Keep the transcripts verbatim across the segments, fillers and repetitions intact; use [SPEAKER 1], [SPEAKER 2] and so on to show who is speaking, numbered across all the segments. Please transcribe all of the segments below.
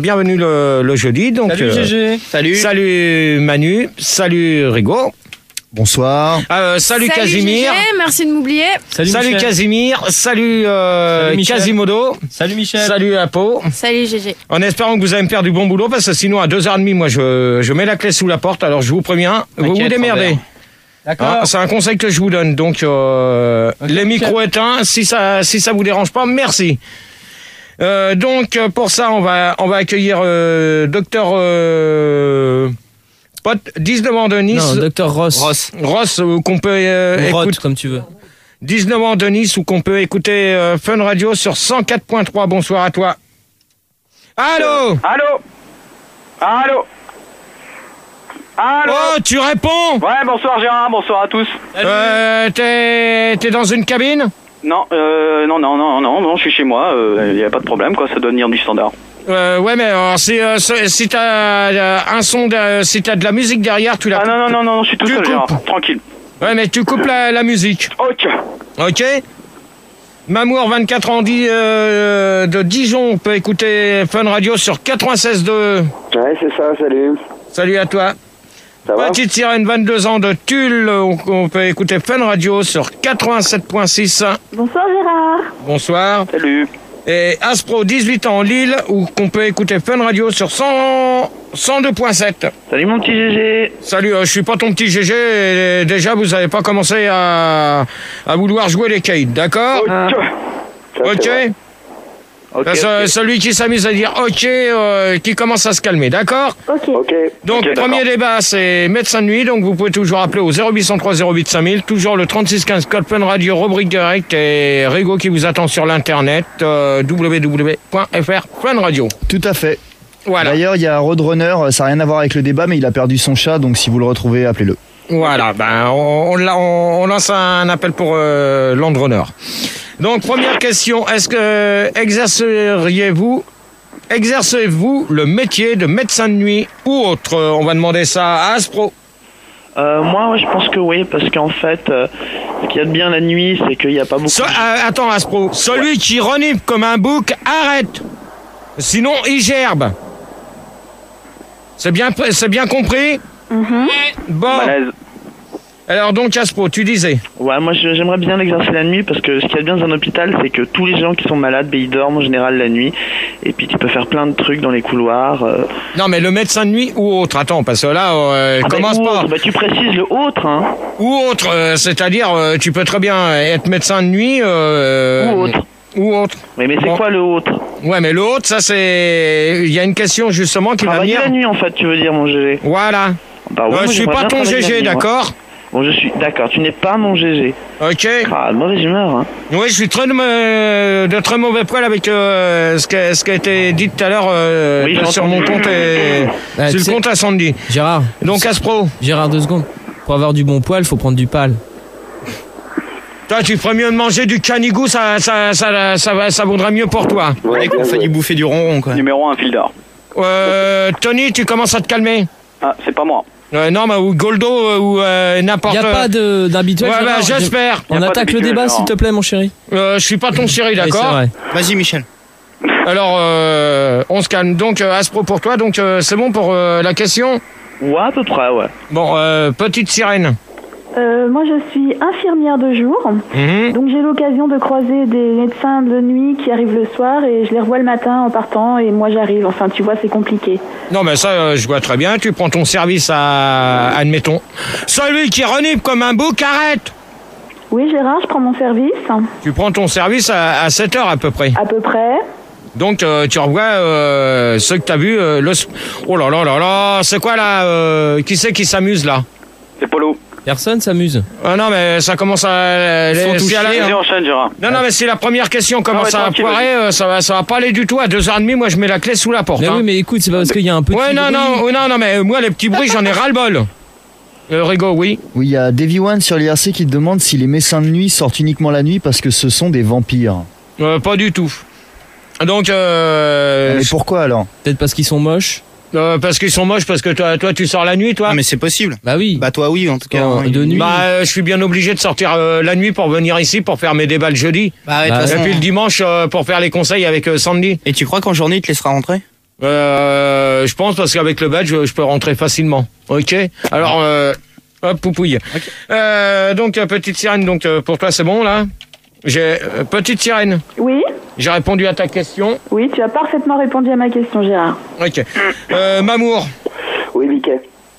[SPEAKER 1] Bienvenue le, le jeudi. Donc,
[SPEAKER 2] salut G G. Euh,
[SPEAKER 3] salut.
[SPEAKER 1] Salut Manu. Salut Rigo.
[SPEAKER 4] Bonsoir.
[SPEAKER 1] Euh, salut, salut Casimir.
[SPEAKER 5] G G, merci de m'oublier.
[SPEAKER 1] Salut, salut Casimir. Salut, euh, salut Quasimodo.
[SPEAKER 2] Salut Michel.
[SPEAKER 1] Salut Apo.
[SPEAKER 5] Salut G G.
[SPEAKER 1] En espérant que vous allez me faire du bon boulot parce que sinon à deux heures trente, moi je, je mets la clé sous la porte. Alors je vous préviens, vous vous démerdez.
[SPEAKER 2] D'accord.
[SPEAKER 1] Ah, c'est un conseil que je vous donne. Donc euh, okay, les micros éteints, si ça si ça vous dérange pas, merci. Euh, donc pour ça, on va on va accueillir euh, docteur euh, Pot, dix-neuf ans de Nice.
[SPEAKER 3] Non, docteur Ross.
[SPEAKER 1] Ross. Ross, euh, qu'on peut euh, écouter
[SPEAKER 3] comme tu veux.
[SPEAKER 1] dix-neuf ans de Nice, ou qu'on peut écouter euh, Fun Radio sur cent quatre point trois. Bonsoir à toi. Allô.
[SPEAKER 6] Allô. Allô. Allô.
[SPEAKER 1] Oh, tu réponds.
[SPEAKER 6] Ouais, bonsoir Gérard, bonsoir à tous.
[SPEAKER 1] Euh, t'es, t'es dans une cabine?
[SPEAKER 6] Non, euh, non, non, non, non, non, je suis chez moi, il euh, n'y a pas de problème, quoi, ça doit venir du standard.
[SPEAKER 1] Euh, ouais, mais alors, si, euh, si t'as euh, un son, de, si t'as de la musique derrière, tu la
[SPEAKER 6] Ah non, non, non, non, je suis tout seul, Gérard, tranquille.
[SPEAKER 1] Ouais, mais tu coupes la, la musique.
[SPEAKER 6] Ok.
[SPEAKER 1] Ok. Mamour, vingt-quatre ans, euh, de Dijon, on peut écouter Fun Radio sur quatre-vingt-seize deux.
[SPEAKER 7] Ouais, c'est ça, salut.
[SPEAKER 1] Salut à toi.
[SPEAKER 7] Ça va?
[SPEAKER 1] Petite Sirène, vingt-deux ans, de Tulle, on peut écouter Fun Radio sur quatre-vingt-sept point six.
[SPEAKER 8] Bonsoir Gérard.
[SPEAKER 1] Bonsoir.
[SPEAKER 6] Salut.
[SPEAKER 1] Et Aspro, dix-huit ans, Lille, où qu'on peut écouter Fun Radio sur cent, cent deux point sept.
[SPEAKER 6] Salut mon petit G G.
[SPEAKER 1] Salut, euh, je suis pas ton petit G G, et déjà vous avez pas commencé à, à vouloir jouer les Cades, d'accord?
[SPEAKER 6] Ok.
[SPEAKER 1] Ok.
[SPEAKER 6] Okay,
[SPEAKER 1] okay.
[SPEAKER 6] okay.
[SPEAKER 1] Celui qui s'amuse à dire ok, euh, qui commence à se calmer, d'accord?
[SPEAKER 8] Ok.
[SPEAKER 6] okay.
[SPEAKER 1] Donc,
[SPEAKER 6] okay,
[SPEAKER 1] premier débat, c'est médecin de nuit. Donc, vous pouvez toujours appeler au zéro huit cent trois zéro huit cinq mille. Toujours le trente-six quinze code Fun Radio, rubrique direct. Et Rigo qui vous attend sur l'internet, euh, w w w point f r Fun Radio.
[SPEAKER 4] Tout à fait.
[SPEAKER 1] Voilà.
[SPEAKER 4] D'ailleurs, il y a Roadrunner, ça n'a rien à voir avec le débat, mais il a perdu son chat. Donc, si vous le retrouvez, appelez-le.
[SPEAKER 1] Voilà. Ben, on, on, on, on lance un appel pour euh, Landrunner. Donc, première question, est-ce que exerceriez-vous, exercez-vous le métier de médecin de nuit ou autre? On va demander ça à Aspro.
[SPEAKER 9] Euh, moi, je pense que oui, parce qu'en fait, euh, ce qu'il y a de bien la nuit, c'est qu'il n'y a pas beaucoup...
[SPEAKER 1] So, euh, attends, Aspro, celui ouais. qui renifle comme un bouc, arrête. Sinon, il gerbe. C'est bien, c'est bien compris?
[SPEAKER 8] Mm-hmm.
[SPEAKER 1] Bon.
[SPEAKER 6] Malaise.
[SPEAKER 1] Alors donc, Aspro, tu disais?
[SPEAKER 9] Ouais, moi j'aimerais bien l'exercer la nuit parce que ce qu'il y a de bien dans un hôpital, c'est que tous les gens qui sont malades, ben, ils dorment en général la nuit. Et puis tu peux faire plein de trucs dans les couloirs. Euh...
[SPEAKER 1] Non, mais le médecin de nuit ou autre? Attends, parce que là, euh,
[SPEAKER 9] ah,
[SPEAKER 1] commence
[SPEAKER 9] ben,
[SPEAKER 1] pas.
[SPEAKER 9] Bah, tu précises le autre, hein.
[SPEAKER 1] Ou autre, euh, c'est-à-dire, euh, tu peux très bien être médecin de nuit. Euh,
[SPEAKER 9] ou autre.
[SPEAKER 1] Ou autre.
[SPEAKER 9] Mais, mais c'est bon. Quoi le autre?
[SPEAKER 1] Ouais, mais le autre, ça c'est... Il y a une question justement qui va venir...
[SPEAKER 9] Travailler la nuit en fait, tu veux dire, mon G G.
[SPEAKER 1] Voilà.
[SPEAKER 9] Bah, ouais,
[SPEAKER 1] euh, je suis pas ton G G, d'accord?
[SPEAKER 9] Bon, je suis d'accord, tu n'es pas mon G G.
[SPEAKER 1] Ok.
[SPEAKER 9] Ah, mauvaise humeur, hein.
[SPEAKER 1] Oui, je suis très de, me, de très mauvais poil avec euh, ce, qui a, ce qui a été dit tout à l'heure euh,
[SPEAKER 9] oui,
[SPEAKER 1] sur mon compte et
[SPEAKER 3] ah,
[SPEAKER 1] sur le compte à Sandy.
[SPEAKER 3] Gérard.
[SPEAKER 1] Donc, Aspro.
[SPEAKER 3] Gérard, deux secondes. Pour avoir du bon poil, faut prendre du pâle.
[SPEAKER 1] Toi, tu ferais mieux de manger du canigou, ça, ça, ça, ça, ça, ça vaudrait mieux pour toi.
[SPEAKER 3] Ouais, qu'on fait du bouffer du ronron, quoi.
[SPEAKER 6] Numéro un, fil d'or.
[SPEAKER 1] Euh, Tony, tu commences à te calmer.
[SPEAKER 6] Ah, c'est pas moi.
[SPEAKER 1] Euh, non, mais ou Goldo euh, ou euh, n'importe.
[SPEAKER 3] Il n'y a pas de, d'habituel.
[SPEAKER 1] Ouais, bah, j'espère.
[SPEAKER 3] On attaque le débat, s'il te plaît, mon chéri.
[SPEAKER 1] Euh, je suis pas ton chéri, d'accord?
[SPEAKER 3] Oui,
[SPEAKER 2] vas-y, Michel.
[SPEAKER 1] Alors, euh, on se calme. Donc, euh, Aspro pour toi. Donc, euh, c'est bon pour euh, la question?
[SPEAKER 9] Ouais, à peu près, ouais.
[SPEAKER 1] Bon, euh, petite sirène.
[SPEAKER 8] Euh, moi, je suis infirmière de jour,
[SPEAKER 1] mmh.
[SPEAKER 8] donc j'ai l'occasion de croiser des médecins de nuit qui arrivent le soir et je les revois le matin en partant et moi j'arrive. Enfin, tu vois, c'est compliqué.
[SPEAKER 1] Non, mais ça, euh, je vois très bien. Tu prends ton service à, admettons, celui qui renifle comme un bouc, arrête.
[SPEAKER 8] Oui, Gérard, je prends mon service.
[SPEAKER 1] Tu prends ton service à, à sept heures à peu près.
[SPEAKER 8] À peu près.
[SPEAKER 1] Donc, euh, tu revois euh, ceux que t'as vu. Euh, le... Oh là là là là, c'est quoi là euh, Qui c'est qui s'amuse là?
[SPEAKER 6] C'est Polo.
[SPEAKER 3] Personne s'amuse.
[SPEAKER 1] Ah non, mais ça commence à...
[SPEAKER 6] Les, si à la... hein. enchaîne, Gérard.
[SPEAKER 1] Non, non, mais si la première question commence non, à poirer, euh, ça va, ça va pas aller du tout. À deux heures trente, moi, je mets la clé sous la porte.
[SPEAKER 3] Mais
[SPEAKER 1] hein.
[SPEAKER 3] oui, mais écoute, c'est pas parce qu'il y a un petit
[SPEAKER 1] ouais, non,
[SPEAKER 3] bruit.
[SPEAKER 1] non, non, non, mais moi, les petits bruits, j'en ai ras-le-bol. Euh, Rigo, oui.
[SPEAKER 4] Oui, il y a Davy One sur l'I R C qui te demande si les médecins de nuit sortent uniquement la nuit parce que ce sont des vampires.
[SPEAKER 1] Euh, pas du tout. Donc, euh...
[SPEAKER 4] Mais pourquoi alors?
[SPEAKER 3] Peut-être parce qu'ils sont moches.
[SPEAKER 1] Euh, parce qu'ils sont moches, parce que toi, toi tu sors la nuit, toi.
[SPEAKER 2] Non, mais c'est possible.
[SPEAKER 3] Bah oui.
[SPEAKER 2] Bah toi oui, en tout cas.
[SPEAKER 3] Oh, de nuit.
[SPEAKER 1] Bah euh, je suis bien obligé de sortir euh, la nuit pour venir ici pour faire mes débats le jeudi.
[SPEAKER 2] Bah ouais,
[SPEAKER 3] bah,
[SPEAKER 2] de toute
[SPEAKER 1] et
[SPEAKER 2] façon.
[SPEAKER 1] puis le dimanche euh, pour faire les conseils avec euh, Sandy.
[SPEAKER 2] Et tu crois qu'en journée il te laissera rentrer?
[SPEAKER 1] Euh, je pense parce qu'avec le badge, je, je peux rentrer facilement. Ok. Alors, euh, hop, poupouille. Okay. Euh, donc, petite sirène, donc pour toi, c'est bon là? J'ai euh, petite sirène.
[SPEAKER 8] Oui.
[SPEAKER 1] J'ai répondu à ta question.
[SPEAKER 8] Oui, tu as parfaitement répondu à ma question, Gérard.
[SPEAKER 1] Ok. Euh, Mamour.
[SPEAKER 7] Oui, Mickey.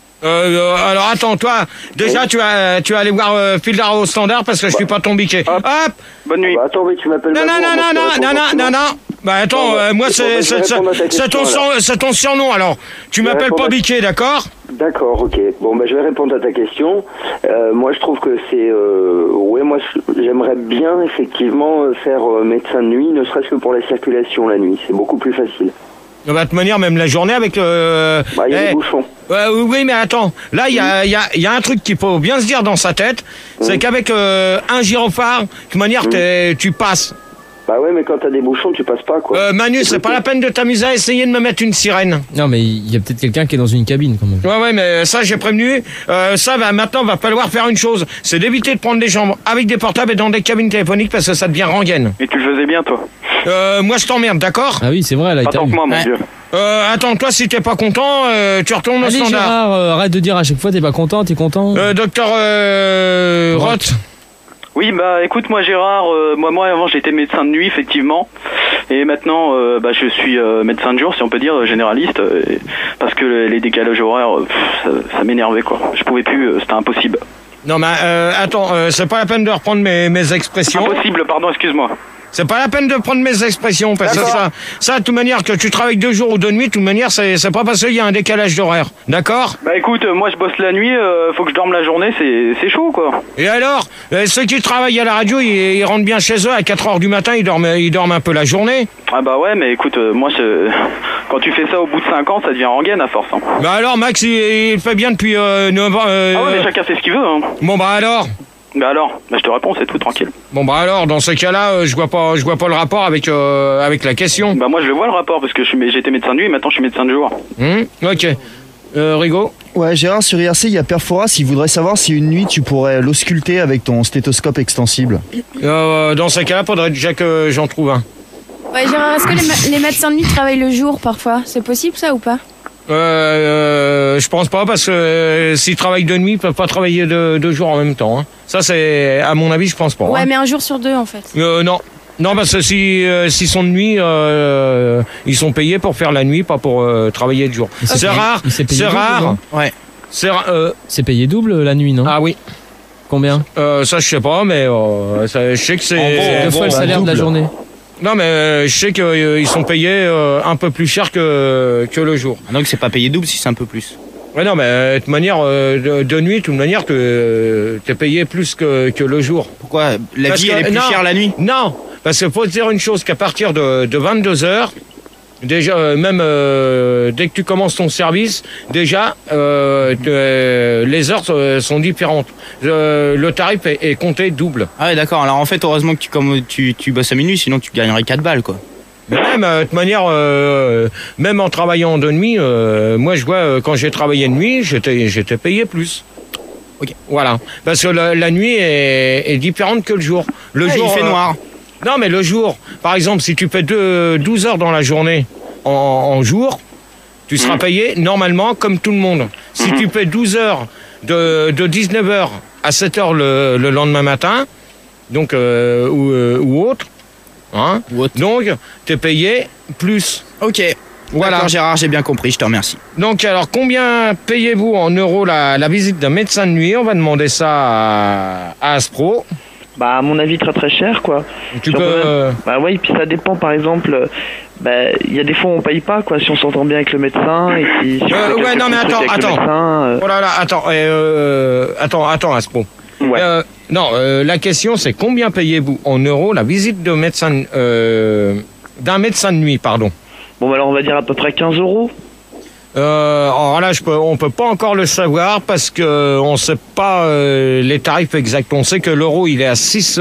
[SPEAKER 1] Euh, alors attends, toi, déjà oui. tu vas tu vas aller voir euh, Fildar au standard parce que je suis pas ton biquet. Hop. Hop.
[SPEAKER 6] Bonne nuit.
[SPEAKER 7] Bah, attends, mais tu m'appelles.
[SPEAKER 1] Non, non, non, non, non, non, non, non, non. Bah attends, euh, moi c'est c'est c'est ton c'est ton surnom alors. Tu m'appelles pas biquet, d'accord?
[SPEAKER 7] D'accord, ok. Bon, bah je vais répondre à ta question. Euh, moi, je trouve que c'est... Euh, ouais, moi, j'aimerais bien, effectivement, faire euh, médecin de nuit, ne serait-ce que pour la circulation la nuit. C'est beaucoup plus facile.
[SPEAKER 1] De toute manière, même la journée avec... Euh,
[SPEAKER 7] bah, il y a eh, des bouchons.
[SPEAKER 1] Euh, oui, mais attends. Là, il y a, y, a, y a un truc qu'il faut bien se dire dans sa tête. Mmh. C'est qu'avec euh, un gyrophare, de toute manière, mmh. tu passes.
[SPEAKER 7] Bah ouais, mais quand t'as des bouchons, tu passes pas, quoi.
[SPEAKER 1] Euh, Manu, c'est pas la peine de t'amuser à essayer de me mettre une sirène.
[SPEAKER 3] Non, mais il y a peut-être quelqu'un qui est dans une cabine, quand même.
[SPEAKER 1] Ouais, ouais, mais ça, j'ai prévenu. Euh, ça, bah, maintenant, va falloir faire une chose. C'est d'éviter de prendre des gens avec des portables et dans des cabines téléphoniques parce que ça devient rengaine.
[SPEAKER 6] Et tu le faisais bien, toi?
[SPEAKER 1] Euh, moi, je t'emmerde, d'accord?
[SPEAKER 3] Ah oui, c'est vrai, là, il
[SPEAKER 6] Attends que moi, mon
[SPEAKER 3] ouais.
[SPEAKER 6] Dieu.
[SPEAKER 1] Euh, attends, toi, si t'es pas content, euh, tu retournes
[SPEAKER 3] Allez,
[SPEAKER 1] au standard.
[SPEAKER 3] Gérard, euh, arrête de dire à chaque fois, t'es pas content, t'es content.
[SPEAKER 1] Euh, docteur euh, Roth.
[SPEAKER 6] Oui, bah écoute, moi Gérard, euh, moi moi avant j'étais médecin de nuit effectivement, et maintenant euh, bah je suis euh, médecin de jour si on peut dire, euh, généraliste, euh, parce que les décalages horaires, euh, pff, ça, ça m'énervait quoi. Je pouvais plus, euh, c'était impossible.
[SPEAKER 1] Non mais euh, attends, euh, c'est pas la peine de reprendre mes, mes expressions.
[SPEAKER 6] Impossible, pardon, excuse-moi.
[SPEAKER 1] C'est pas la peine de prendre mes expressions parce que ça, ça, de toute manière, que tu travailles deux jours ou deux nuits, de toute manière, c'est, c'est pas parce qu'il y a un décalage d'horaire, d'accord?
[SPEAKER 6] Bah écoute, euh, moi je bosse la nuit, euh, faut que je dorme la journée, c'est, c'est chaud quoi.
[SPEAKER 1] Et alors, euh, ceux qui travaillent à la radio, ils, ils rentrent bien chez eux à quatre heures du matin, ils dorment, ils dorment un peu la journée.
[SPEAKER 6] Ah bah ouais, mais écoute, euh, moi c'est... quand tu fais ça au bout de cinq ans, ça devient rengaine à force. Hein.
[SPEAKER 1] Bah alors, Max, il, il fait bien depuis euh, neuf ans. Euh,
[SPEAKER 6] ah ouais, mais chacun fait ce qu'il veut. Hein.
[SPEAKER 1] Bon bah alors.
[SPEAKER 6] Bah alors, bah je te réponds, c'est tout, tranquille.
[SPEAKER 1] Bon bah alors, dans ce cas-là, euh, je vois pas, je vois pas le rapport avec euh, avec la question.
[SPEAKER 6] Bah moi je le vois le rapport parce que je suis, j'étais médecin de nuit et maintenant je suis médecin de jour.
[SPEAKER 1] Hum, ok. Euh, Rigo.
[SPEAKER 4] Ouais, Gérard, sur I R C, il y a Perforas, il voudrait savoir si une nuit tu pourrais l'ausculter avec ton stéthoscope extensible.
[SPEAKER 1] Euh, dans ce cas-là, faudrait déjà que j'en trouve un.
[SPEAKER 5] Ouais, Gérard, est-ce que les, ma- les médecins de nuit travaillent le jour parfois? C'est possible ça ou pas?
[SPEAKER 1] Euh, euh, je pense pas parce que euh, s'ils travaillent de nuit, ils peuvent pas travailler de, de jour en même temps. Hein. Ça, c'est à mon avis, je pense pas.
[SPEAKER 5] Ouais,
[SPEAKER 1] hein.
[SPEAKER 5] mais un jour sur deux en fait.
[SPEAKER 1] Euh, non. Non, parce que si euh, s'ils sont de nuit, euh, ils sont payés pour faire la nuit, pas pour euh, travailler de jour.
[SPEAKER 3] C'est,
[SPEAKER 1] c'est
[SPEAKER 3] payé,
[SPEAKER 1] rare.
[SPEAKER 3] c'est,
[SPEAKER 1] c'est
[SPEAKER 3] double,
[SPEAKER 1] rare.
[SPEAKER 3] Non
[SPEAKER 1] ouais. C'est, euh,
[SPEAKER 3] c'est payé double la nuit, non?
[SPEAKER 1] Ah oui.
[SPEAKER 3] Combien?
[SPEAKER 1] euh, Ça, je sais pas, mais euh, ça, je sais que c'est,
[SPEAKER 3] c'est deux
[SPEAKER 1] bon,
[SPEAKER 3] fois le salaire
[SPEAKER 1] double.
[SPEAKER 3] de la journée.
[SPEAKER 1] Non, mais euh, je sais qu'ils euh, sont payés euh, un peu plus cher que, que le jour.
[SPEAKER 2] Ah donc c'est pas payé double si c'est un peu plus.
[SPEAKER 1] Ouais, non, mais euh, de toute manière, euh, de, de nuit, de toute manière, tu euh, es payé plus que, que le jour.
[SPEAKER 2] Pourquoi? La
[SPEAKER 1] parce
[SPEAKER 2] vie,
[SPEAKER 1] que,
[SPEAKER 2] elle est plus
[SPEAKER 1] non,
[SPEAKER 2] chère la nuit?
[SPEAKER 1] Non, parce qu'il faut te dire une chose, qu'à partir de, de vingt-deux heures, déjà, euh, même euh, dès que tu commences ton service, déjà, euh, te, les heures euh, sont différentes. Euh, le tarif est, est compté double.
[SPEAKER 2] Ah ouais, d'accord. Alors en fait, heureusement que tu, comme, tu, tu bosses à minuit, sinon tu gagnerais quatre balles, quoi.
[SPEAKER 1] Mais même, euh, de toute manière, euh, même en travaillant de nuit, euh, moi je vois, euh, quand j'ai travaillé de nuit, j'étais, j'étais payé plus.
[SPEAKER 2] Ok.
[SPEAKER 1] Voilà. Parce que la, la nuit est, est différente que le jour. Le
[SPEAKER 2] ah,
[SPEAKER 1] jour,
[SPEAKER 2] il fait
[SPEAKER 1] euh,
[SPEAKER 2] noir.
[SPEAKER 1] Non, mais le jour, par exemple, si tu fais deux, douze heures dans la journée en, en jour, tu seras mmh. payé normalement comme tout le monde. Si mmh. tu fais douze heures de, de dix-neuf heures à sept heures le, le lendemain matin, donc, euh, ou, euh, ou autre, hein,
[SPEAKER 2] What?
[SPEAKER 1] donc tu es payé plus.
[SPEAKER 2] Ok. Voilà. D'accord, Gérard, j'ai bien compris, je te remercie.
[SPEAKER 1] Donc, alors, combien payez-vous en euros la, la visite d'un médecin de nuit? On va demander ça à, à Aspro.
[SPEAKER 9] Bah, à mon avis, très très cher, quoi.
[SPEAKER 1] Tu
[SPEAKER 9] Sur
[SPEAKER 1] peux...
[SPEAKER 9] Même... Bah oui, puis ça dépend, par exemple, bah, il y a des fois où on paye pas, quoi, si on s'entend bien avec le médecin, et puis si
[SPEAKER 1] euh,
[SPEAKER 9] on
[SPEAKER 1] ouais, non, mais attends, attends.
[SPEAKER 9] Médecin, euh...
[SPEAKER 1] Oh là là, attends, euh, attends, attends, Aspro.
[SPEAKER 9] Ouais.
[SPEAKER 1] Euh, non, euh, la question, c'est combien payez-vous en euros la visite de médecin, euh, d'un médecin de nuit, pardon?
[SPEAKER 9] Bon, bah alors, on va dire à peu près quinze euros.
[SPEAKER 1] Euh, alors là, je peux, on peut pas encore le savoir parce que on sait pas euh, les tarifs exacts. On sait que l'euro il est à six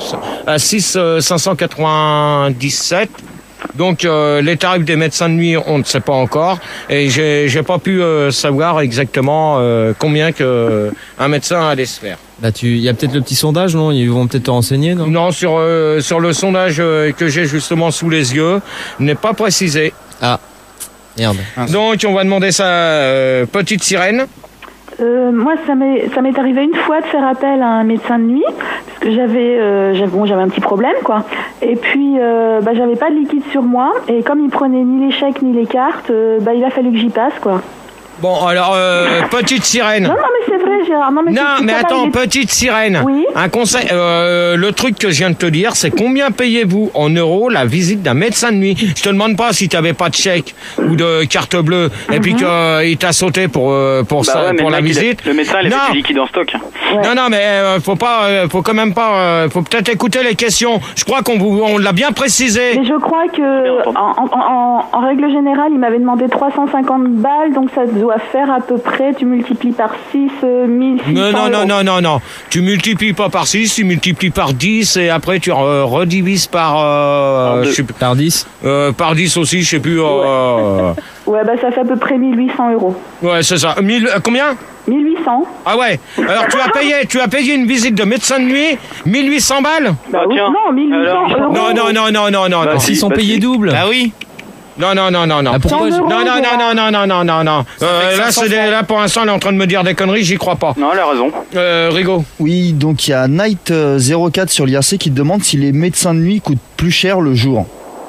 [SPEAKER 1] cinq cent quatre-vingt-dix-sept. Donc euh, les tarifs des médecins de nuit, on ne sait pas encore. Et j'ai, j'ai pas pu euh, savoir exactement euh, combien que euh, un médecin allait se faire.
[SPEAKER 3] Bah tu, il y a peut-être le petit sondage, non? Ils vont peut-être te renseigner, non?
[SPEAKER 1] Non, sur euh, sur le sondage euh, que j'ai justement sous les yeux, n'est pas précisé.
[SPEAKER 3] Ah. Merde.
[SPEAKER 1] Donc, on va demander ça euh, petite sirène.
[SPEAKER 8] Euh, moi, ça m'est ça m'est arrivé une fois de faire appel à un médecin de nuit parce que j'avais euh, j'avais bon, j'avais un petit problème quoi. Et puis euh, bah j'avais pas de liquide sur moi et comme il prenait ni les chèques ni les cartes, euh, bah il a fallu que j'y passe quoi.
[SPEAKER 1] Bon, alors, euh, petite sirène.
[SPEAKER 8] Non, non, mais c'est vrai, Gérard. Non, mais,
[SPEAKER 1] non,
[SPEAKER 8] c'est,
[SPEAKER 1] mais
[SPEAKER 8] c'est
[SPEAKER 1] attends,
[SPEAKER 8] pas,
[SPEAKER 1] petite sirène.
[SPEAKER 8] Oui.
[SPEAKER 1] Un conseil, euh, le truc que je viens de te dire, c'est combien payez-vous en euros la visite d'un médecin de nuit? Je te demande pas si tu n'avais pas de chèque ou de carte bleue mm-hmm. et puis qu'il euh, t'a sauté pour, euh, pour,
[SPEAKER 6] bah
[SPEAKER 1] ça,
[SPEAKER 6] ouais,
[SPEAKER 1] pour la
[SPEAKER 6] le
[SPEAKER 1] visite.
[SPEAKER 6] A, le médecin, il avait du liquide en stock.
[SPEAKER 8] Ouais.
[SPEAKER 1] Non, non, mais euh, faut pas, euh, faut quand même pas, euh, faut peut-être écouter les questions. Je crois qu'on vous, on l'a bien précisé.
[SPEAKER 8] Mais je crois que, en, en, en, en règle générale, il m'avait demandé trois cent cinquante balles, donc ça doit faire à peu près, tu multiplies par six, euh, mille six cents
[SPEAKER 1] Non, non,
[SPEAKER 8] euros.
[SPEAKER 1] non, non, non. Tu multiplies pas par six, tu multiplies par dix et après tu euh, redivises par... Euh,
[SPEAKER 3] je
[SPEAKER 1] sais,
[SPEAKER 3] par dix
[SPEAKER 1] euh, Par dix aussi, je sais plus... Euh,
[SPEAKER 8] ouais, bah ça fait à peu près mille huit cents euros.
[SPEAKER 1] Ouais, c'est ça. mille, euh, combien
[SPEAKER 8] mille huit cents.
[SPEAKER 1] Ah ouais. Alors tu as payé, tu as payé une visite de médecin de nuit, mille huit cents balles.
[SPEAKER 8] Bah oui, non, mille huit cents euros.
[SPEAKER 1] Non, non, non, non, non, non.
[SPEAKER 3] Bah,
[SPEAKER 1] non.
[SPEAKER 3] s'ils sont
[SPEAKER 6] bah,
[SPEAKER 3] payés
[SPEAKER 6] si.
[SPEAKER 3] double.
[SPEAKER 2] Ah oui.
[SPEAKER 1] Non, non, non, non, non.
[SPEAKER 3] Ah, pourquoi je...
[SPEAKER 1] Non, non, non, non, non, non, non, non. Euh, là, c'est des, là, pour l'instant, elle est en train de me dire des conneries, j'y crois pas.
[SPEAKER 6] Non, elle a raison.
[SPEAKER 1] Euh, Rigo.
[SPEAKER 4] Oui, donc il y a Night zéro quatre sur l'I R C qui te demande si les médecins de nuit coûtent plus cher le jour.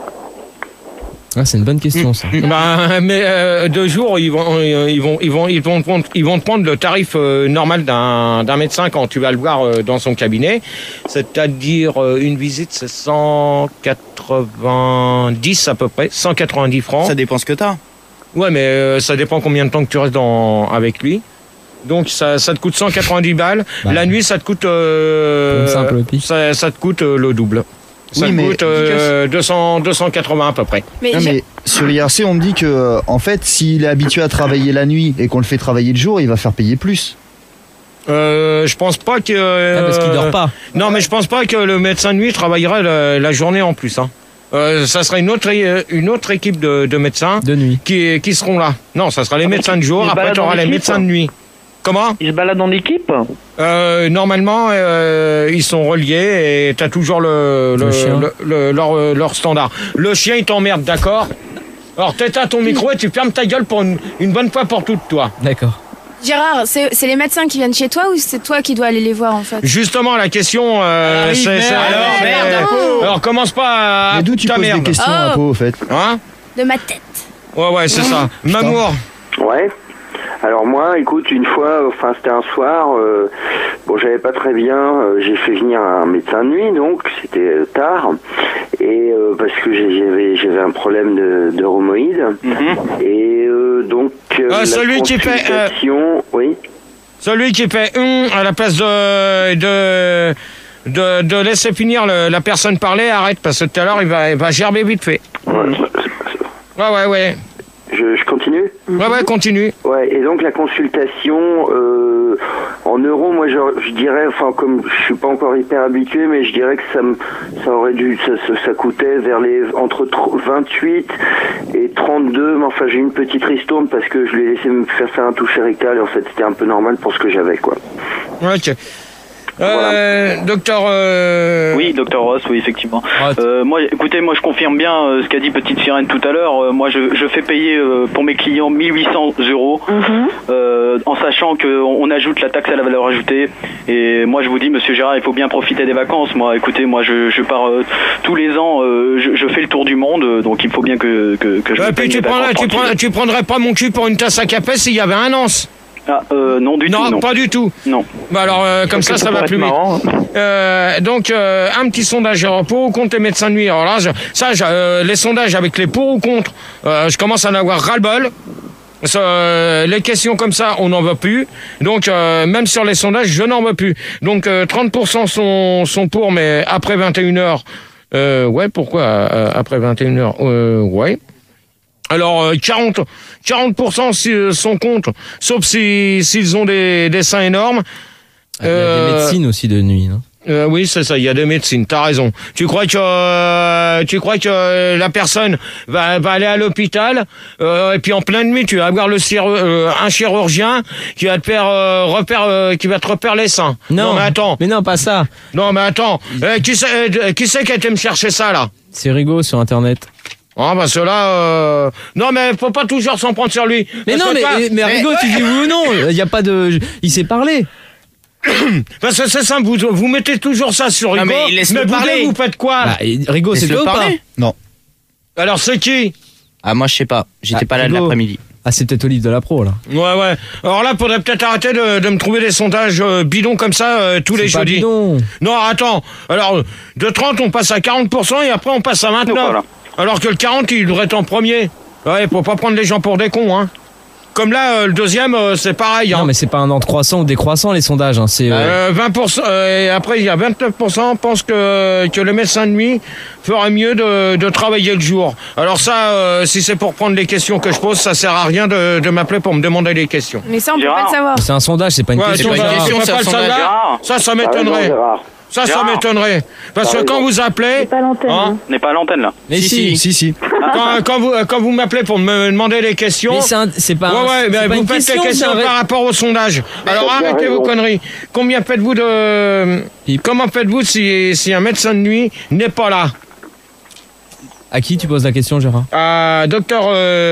[SPEAKER 3] Ah, c'est une bonne question ça.
[SPEAKER 1] Bah, mais euh, deux jours, ils vont, ils vont, ils vont, ils vont, prendre, ils vont te prendre le tarif euh, normal d'un, d'un médecin quand tu vas le voir euh, dans son cabinet. C'est-à-dire euh, une visite, c'est cent quatre-vingt-dix à peu près, cent quatre-vingt-dix francs.
[SPEAKER 2] Ça dépend ce que t'as.
[SPEAKER 1] Ouais, mais euh, ça dépend combien de temps que tu restes dans, avec lui. Donc ça, ça te coûte cent quatre-vingt-dix balles.
[SPEAKER 3] Bah.
[SPEAKER 1] La nuit, ça te coûte, euh,
[SPEAKER 3] simple pic.
[SPEAKER 1] ça, ça te coûte euh, le double. Ça
[SPEAKER 4] Oui,
[SPEAKER 1] te
[SPEAKER 4] mais-
[SPEAKER 1] coûte euh, deux cents, deux cent quatre-vingts à peu près.
[SPEAKER 5] Mais,
[SPEAKER 4] Non,
[SPEAKER 5] j'ai-
[SPEAKER 4] mais sur l'I R C, on me dit que euh, en fait, s'il est habitué à travailler la nuit et qu'on le fait travailler le jour, il va faire payer plus.
[SPEAKER 1] Euh, je pense pas que.
[SPEAKER 3] Ah, parce qu'il dort pas.
[SPEAKER 1] Non, mais je pense pas que le médecin de nuit travaillerait la, la journée en plus. Hein. Euh, ça serait une autre, é- une autre équipe de, de médecins
[SPEAKER 3] De nuit.
[SPEAKER 1] qui, qui seront là. Non, ça sera les
[SPEAKER 9] Ah, mais
[SPEAKER 1] médecins
[SPEAKER 9] qui-
[SPEAKER 1] de jour.
[SPEAKER 9] ils se
[SPEAKER 1] Après,
[SPEAKER 9] baladent
[SPEAKER 1] tu auras
[SPEAKER 9] en
[SPEAKER 1] les
[SPEAKER 9] équipe,
[SPEAKER 1] médecins
[SPEAKER 9] hein.
[SPEAKER 1] de nuit. Comment
[SPEAKER 9] Ils se baladent en équipe.
[SPEAKER 1] euh, Normalement, euh, ils sont reliés et t'as toujours le,
[SPEAKER 3] Le chien.
[SPEAKER 1] le- le- leur, leur standard. Le chien, il t'emmerde, d'accord? Alors, t'éteins ton micro et tu fermes ta gueule pour une, une bonne fois pour toutes, toi.
[SPEAKER 3] D'accord.
[SPEAKER 5] Gérard, c'est, c'est les médecins qui viennent chez toi ou c'est toi qui dois aller les voir en fait?
[SPEAKER 1] Justement, la question, euh,
[SPEAKER 3] Arrive,
[SPEAKER 1] c'est... c'est-
[SPEAKER 3] merde.
[SPEAKER 1] alors,
[SPEAKER 5] Ouais,
[SPEAKER 1] mais-
[SPEAKER 5] merde, Apo.
[SPEAKER 1] alors, commence pas à...
[SPEAKER 4] Mais d'où tu
[SPEAKER 1] ta
[SPEAKER 4] poses
[SPEAKER 1] merde.
[SPEAKER 4] des questions
[SPEAKER 5] Oh.
[SPEAKER 4] un peu au fait?
[SPEAKER 1] Hein?
[SPEAKER 5] De ma tête.
[SPEAKER 1] Ouais, ouais, c'est ça. Mamour.
[SPEAKER 7] Ouais. Alors moi, écoute, une fois, enfin c'était un soir, euh, bon j'avais pas très bien, euh, j'ai fait venir un médecin de nuit, donc c'était euh, tard, et euh, parce que j'ai- j'avais j'avais un problème de, de rhumoïde, et euh, donc euh,
[SPEAKER 1] Ah,
[SPEAKER 7] la
[SPEAKER 1] celui qui fait, euh,
[SPEAKER 7] consultation- oui.
[SPEAKER 1] Celui qui fait un à la place de... de... De, de laisser finir le- la personne parler, arrête, parce que tout à l'heure, il va, il va gerber vite fait.
[SPEAKER 7] Ouais,
[SPEAKER 1] Ouais, ouais, ouais.
[SPEAKER 7] je, je continue.
[SPEAKER 1] Ouais, ouais, continue.
[SPEAKER 7] Ouais, et donc la consultation euh, en euros, moi je, je dirais, enfin comme je suis pas encore hyper habitué, mais je dirais que ça me, ça aurait dû, ça, ça, ça coûtait vers les entre vingt-huit et trente-deux, mais enfin j'ai eu une petite ristourne parce que je lui ai laissé me faire faire un toucher rectal et en fait c'était un peu normal pour ce que j'avais quoi.
[SPEAKER 1] Ok. Euh, docteur... euh,
[SPEAKER 6] Oui, docteur Ross, oui, effectivement.
[SPEAKER 3] Ross.
[SPEAKER 6] Euh, moi, écoutez, moi je confirme bien euh, ce qu'a dit Petite Sirène tout à l'heure. Euh, moi, je, je fais payer euh, pour mes clients mille huit cents euros, euh, en sachant qu'on on ajoute la taxe à la valeur ajoutée. Et moi, je vous dis, monsieur Gérard, il faut bien profiter des vacances. Moi, écoutez, moi, je, je pars euh, tous les ans, euh, je, je fais le tour du monde, euh, donc il faut bien que, que, que je
[SPEAKER 1] Ouais,
[SPEAKER 6] me
[SPEAKER 1] puis
[SPEAKER 6] paye
[SPEAKER 1] tu,
[SPEAKER 6] mes
[SPEAKER 1] prendrais,
[SPEAKER 6] vacances
[SPEAKER 1] tu, prends-
[SPEAKER 6] tranquilles.
[SPEAKER 1] tu prendrais pas mon cul pour une tasse à café s'il y avait un anse?
[SPEAKER 6] Ah, euh, non, du
[SPEAKER 1] Non,
[SPEAKER 6] tout, non.
[SPEAKER 1] pas du tout.
[SPEAKER 6] Non.
[SPEAKER 1] Bah alors, euh, comme ça, ça va
[SPEAKER 9] pourrait
[SPEAKER 1] plus
[SPEAKER 9] être
[SPEAKER 1] vite.
[SPEAKER 9] marrant, hein.
[SPEAKER 1] Euh, donc, euh, un petit sondage pour ou contre les médecins de nuit. Alors là, je- ça, je- euh, les sondages avec les pour ou contre, euh, je commence à en avoir ras-le-bol. Ça, euh, les questions comme ça, on n'en veut plus. Donc, euh, même sur les sondages, je n'en veux plus. Donc, euh, trente pour cent sont, sont pour, mais après vingt et une heures, euh, ouais, pourquoi euh, après vingt et une heures, euh, ouais. Alors, euh, quarante, quarante pour cent si- sont contre, sauf si, s'ils ont des, des seins énormes.
[SPEAKER 3] Ah, il y a
[SPEAKER 1] Euh,
[SPEAKER 3] des médecines aussi de nuit, non?
[SPEAKER 1] Euh, oui, c'est ça, il y a des médecines, t'as raison. Tu crois que euh, tu crois que euh, la personne va, va aller à l'hôpital euh, et puis en pleine nuit, tu vas avoir le chir- euh, un chirurgien qui va te faire euh, repère euh, qui va te repérer les seins.
[SPEAKER 3] Non,
[SPEAKER 1] mais attends.
[SPEAKER 3] Mais non, pas ça.
[SPEAKER 1] Non, mais attends. Euh, qui c'est euh, qui c'est qui a été me chercher ça là?
[SPEAKER 3] C'est Rigaud sur internet.
[SPEAKER 1] Ah bah cela, euh... non mais faut pas toujours s'en prendre sur lui.
[SPEAKER 3] Mais
[SPEAKER 1] Parce
[SPEAKER 3] non,
[SPEAKER 1] que
[SPEAKER 3] mais,
[SPEAKER 1] toi-
[SPEAKER 3] mais Rigo, tu dis oui ou non. Il y a pas de. Il s'est parlé.
[SPEAKER 1] Parce que c'est simple, vous, vous mettez toujours ça sur
[SPEAKER 2] Non,
[SPEAKER 1] Rigo.
[SPEAKER 2] mais laisse-le
[SPEAKER 1] vous,
[SPEAKER 2] parler.
[SPEAKER 1] deux, vous faites quoi?
[SPEAKER 3] Bah, et Rigo, c'est
[SPEAKER 2] Laisse-le
[SPEAKER 3] toi ou pas?
[SPEAKER 2] parler.
[SPEAKER 4] Non.
[SPEAKER 1] Alors c'est qui?
[SPEAKER 2] Ah, moi, je sais pas. J'étais
[SPEAKER 3] Ah,
[SPEAKER 2] pas là de
[SPEAKER 3] Rigo.
[SPEAKER 2] l'après-midi.
[SPEAKER 3] Ah, c'est peut-être Olive de la Pro, là.
[SPEAKER 1] Ouais ouais. Alors là, faudrait peut-être arrêter de, de me trouver des sondages euh, bidons comme ça euh, tous les
[SPEAKER 3] C'est pas
[SPEAKER 1] jeudis.
[SPEAKER 3] bidon.
[SPEAKER 1] Non, attends. Alors, de trente, on passe à quarante pour cent et après, on passe à vingt-neuf.
[SPEAKER 6] Voilà.
[SPEAKER 1] Alors que le quarante, il devrait être en premier. Ouais, faut pas prendre les gens pour des cons, hein. Comme là, euh, le deuxième, euh, c'est pareil. Hein.
[SPEAKER 3] Non, mais c'est pas un an de croissant ou décroissant, les sondages. Hein. C'est. euh,
[SPEAKER 1] Euh, vingt pour cent, euh, et après, il y a vingt-neuf pour cent pensent que, que le médecin de nuit ferait mieux de, de travailler le jour. Alors ça, euh, si c'est pour prendre les questions que je pose, ça sert à rien de, de m'appeler pour me demander des questions.
[SPEAKER 5] Mais ça, on peut
[SPEAKER 6] Gérard.
[SPEAKER 5] pas le savoir.
[SPEAKER 3] C'est un sondage, c'est pas une
[SPEAKER 1] Ouais,
[SPEAKER 3] question.
[SPEAKER 1] tu
[SPEAKER 2] pas une
[SPEAKER 1] vas-
[SPEAKER 2] question,
[SPEAKER 1] tu vas
[SPEAKER 2] c'est
[SPEAKER 1] pas
[SPEAKER 2] un
[SPEAKER 1] le
[SPEAKER 2] sondage.
[SPEAKER 1] savoir.
[SPEAKER 6] Gérard.
[SPEAKER 1] Ça, ça
[SPEAKER 7] T'as raison,
[SPEAKER 1] m'étonnerait.
[SPEAKER 7] Gérard.
[SPEAKER 1] Ça, ça
[SPEAKER 6] Gérard.
[SPEAKER 1] m'étonnerait. Parce
[SPEAKER 7] T'as
[SPEAKER 1] que quand
[SPEAKER 7] raison.
[SPEAKER 1] vous appelez,
[SPEAKER 8] C'est pas l'antenne.
[SPEAKER 1] Hein
[SPEAKER 8] hein.
[SPEAKER 6] On n'est pas à l'antenne là.
[SPEAKER 3] Mais
[SPEAKER 2] Si,
[SPEAKER 3] si.
[SPEAKER 4] Si, si.
[SPEAKER 1] quand, quand vous, quand vous m'appelez pour me demander des questions...
[SPEAKER 3] Mais c'est un- c'est pas.
[SPEAKER 1] Ouais,
[SPEAKER 3] un-
[SPEAKER 1] ouais,
[SPEAKER 3] c'est
[SPEAKER 1] mais
[SPEAKER 3] pas
[SPEAKER 1] vous
[SPEAKER 3] une
[SPEAKER 1] faites
[SPEAKER 3] question,
[SPEAKER 1] les questions
[SPEAKER 3] c'est un vrai-
[SPEAKER 1] par rapport au sondage. Alors
[SPEAKER 7] T'as bien
[SPEAKER 1] arrêtez
[SPEAKER 7] raison.
[SPEAKER 1] vos conneries. Combien faites-vous de... Comment faites-vous si, si un médecin de nuit n'est pas là?
[SPEAKER 3] À qui tu poses la question, Gérard?
[SPEAKER 1] À docteur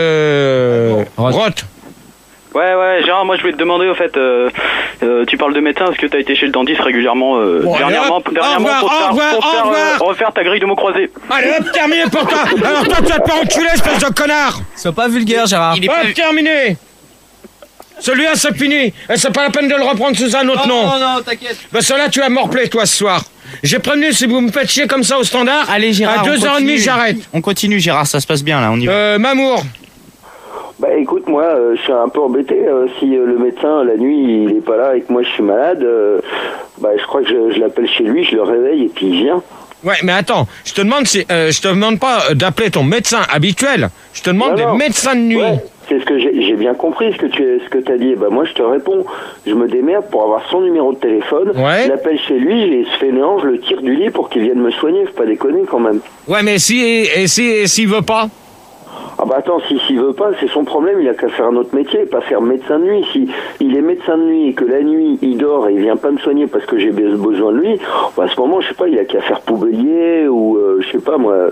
[SPEAKER 1] euh,
[SPEAKER 3] Roth.
[SPEAKER 1] Roth.
[SPEAKER 6] Ouais, ouais, Gérard, moi je voulais te demander au fait, euh, euh, tu parles de médecin, est-ce que tu as été chez le dentiste régulièrement euh,
[SPEAKER 1] Bon, allez,
[SPEAKER 6] dernièrement,
[SPEAKER 1] hop,
[SPEAKER 6] dernièrement
[SPEAKER 1] au revoir,
[SPEAKER 6] pour,
[SPEAKER 1] au
[SPEAKER 6] faire,
[SPEAKER 1] revoir,
[SPEAKER 6] pour
[SPEAKER 1] au
[SPEAKER 6] faire,
[SPEAKER 1] revoir.
[SPEAKER 6] euh, refaire ta grille de mots croisés.
[SPEAKER 1] Allez hop, terminé pour toi. Alors toi, tu vas te faire enculer, espèce de connard.
[SPEAKER 3] Sois pas vulgaire, Gérard.
[SPEAKER 2] Il est
[SPEAKER 1] Hop,
[SPEAKER 2] pas...
[SPEAKER 1] terminé. Celui-là, c'est fini. Et c'est pas la peine de le reprendre sous un autre nom.
[SPEAKER 3] non, non, t'inquiète.
[SPEAKER 1] Ben celui-là, tu vas morfler, toi, ce soir. J'ai prévenu, si vous me faites chier comme ça au standard,
[SPEAKER 2] Allez, Gérard.
[SPEAKER 1] à
[SPEAKER 2] on
[SPEAKER 1] deux heures et demie,
[SPEAKER 2] continue.
[SPEAKER 1] j'arrête.
[SPEAKER 2] On continue, Gérard, ça se passe bien là, on y va.
[SPEAKER 1] Euh, Mamour.
[SPEAKER 7] Bah écoute, moi euh, je suis un peu embêté. euh, si euh, le médecin la nuit il est pas là et que moi je suis malade, euh, bah je crois que je, je l'appelle chez lui, je le réveille et puis il vient.
[SPEAKER 1] Ouais, mais attends, je te demande si, euh, je te demande pas d'appeler ton médecin habituel. Je te demande
[SPEAKER 7] Non,
[SPEAKER 1] des
[SPEAKER 7] non.
[SPEAKER 1] médecins de nuit.
[SPEAKER 7] Ouais, c'est ce que j'ai j'ai bien compris ce que tu ce que t'as dit. Bah moi je te réponds, je me démerde pour avoir son numéro de téléphone.
[SPEAKER 1] Ouais.
[SPEAKER 7] Je l'appelle chez lui et ce fainéant je le tire du lit pour qu'il vienne me soigner. Faut pas déconner quand même.
[SPEAKER 1] Ouais, mais si, et si, et s'il veut pas.
[SPEAKER 7] Ah bah attends, si s'il veut pas, c'est son problème, il a qu'à faire un autre métier, pas faire médecin de nuit. Si il est médecin de nuit et que la nuit il dort et il vient pas me soigner parce que j'ai besoin de lui, bah à ce moment, je sais pas, il a qu'à faire poubelier ou euh, je sais pas moi,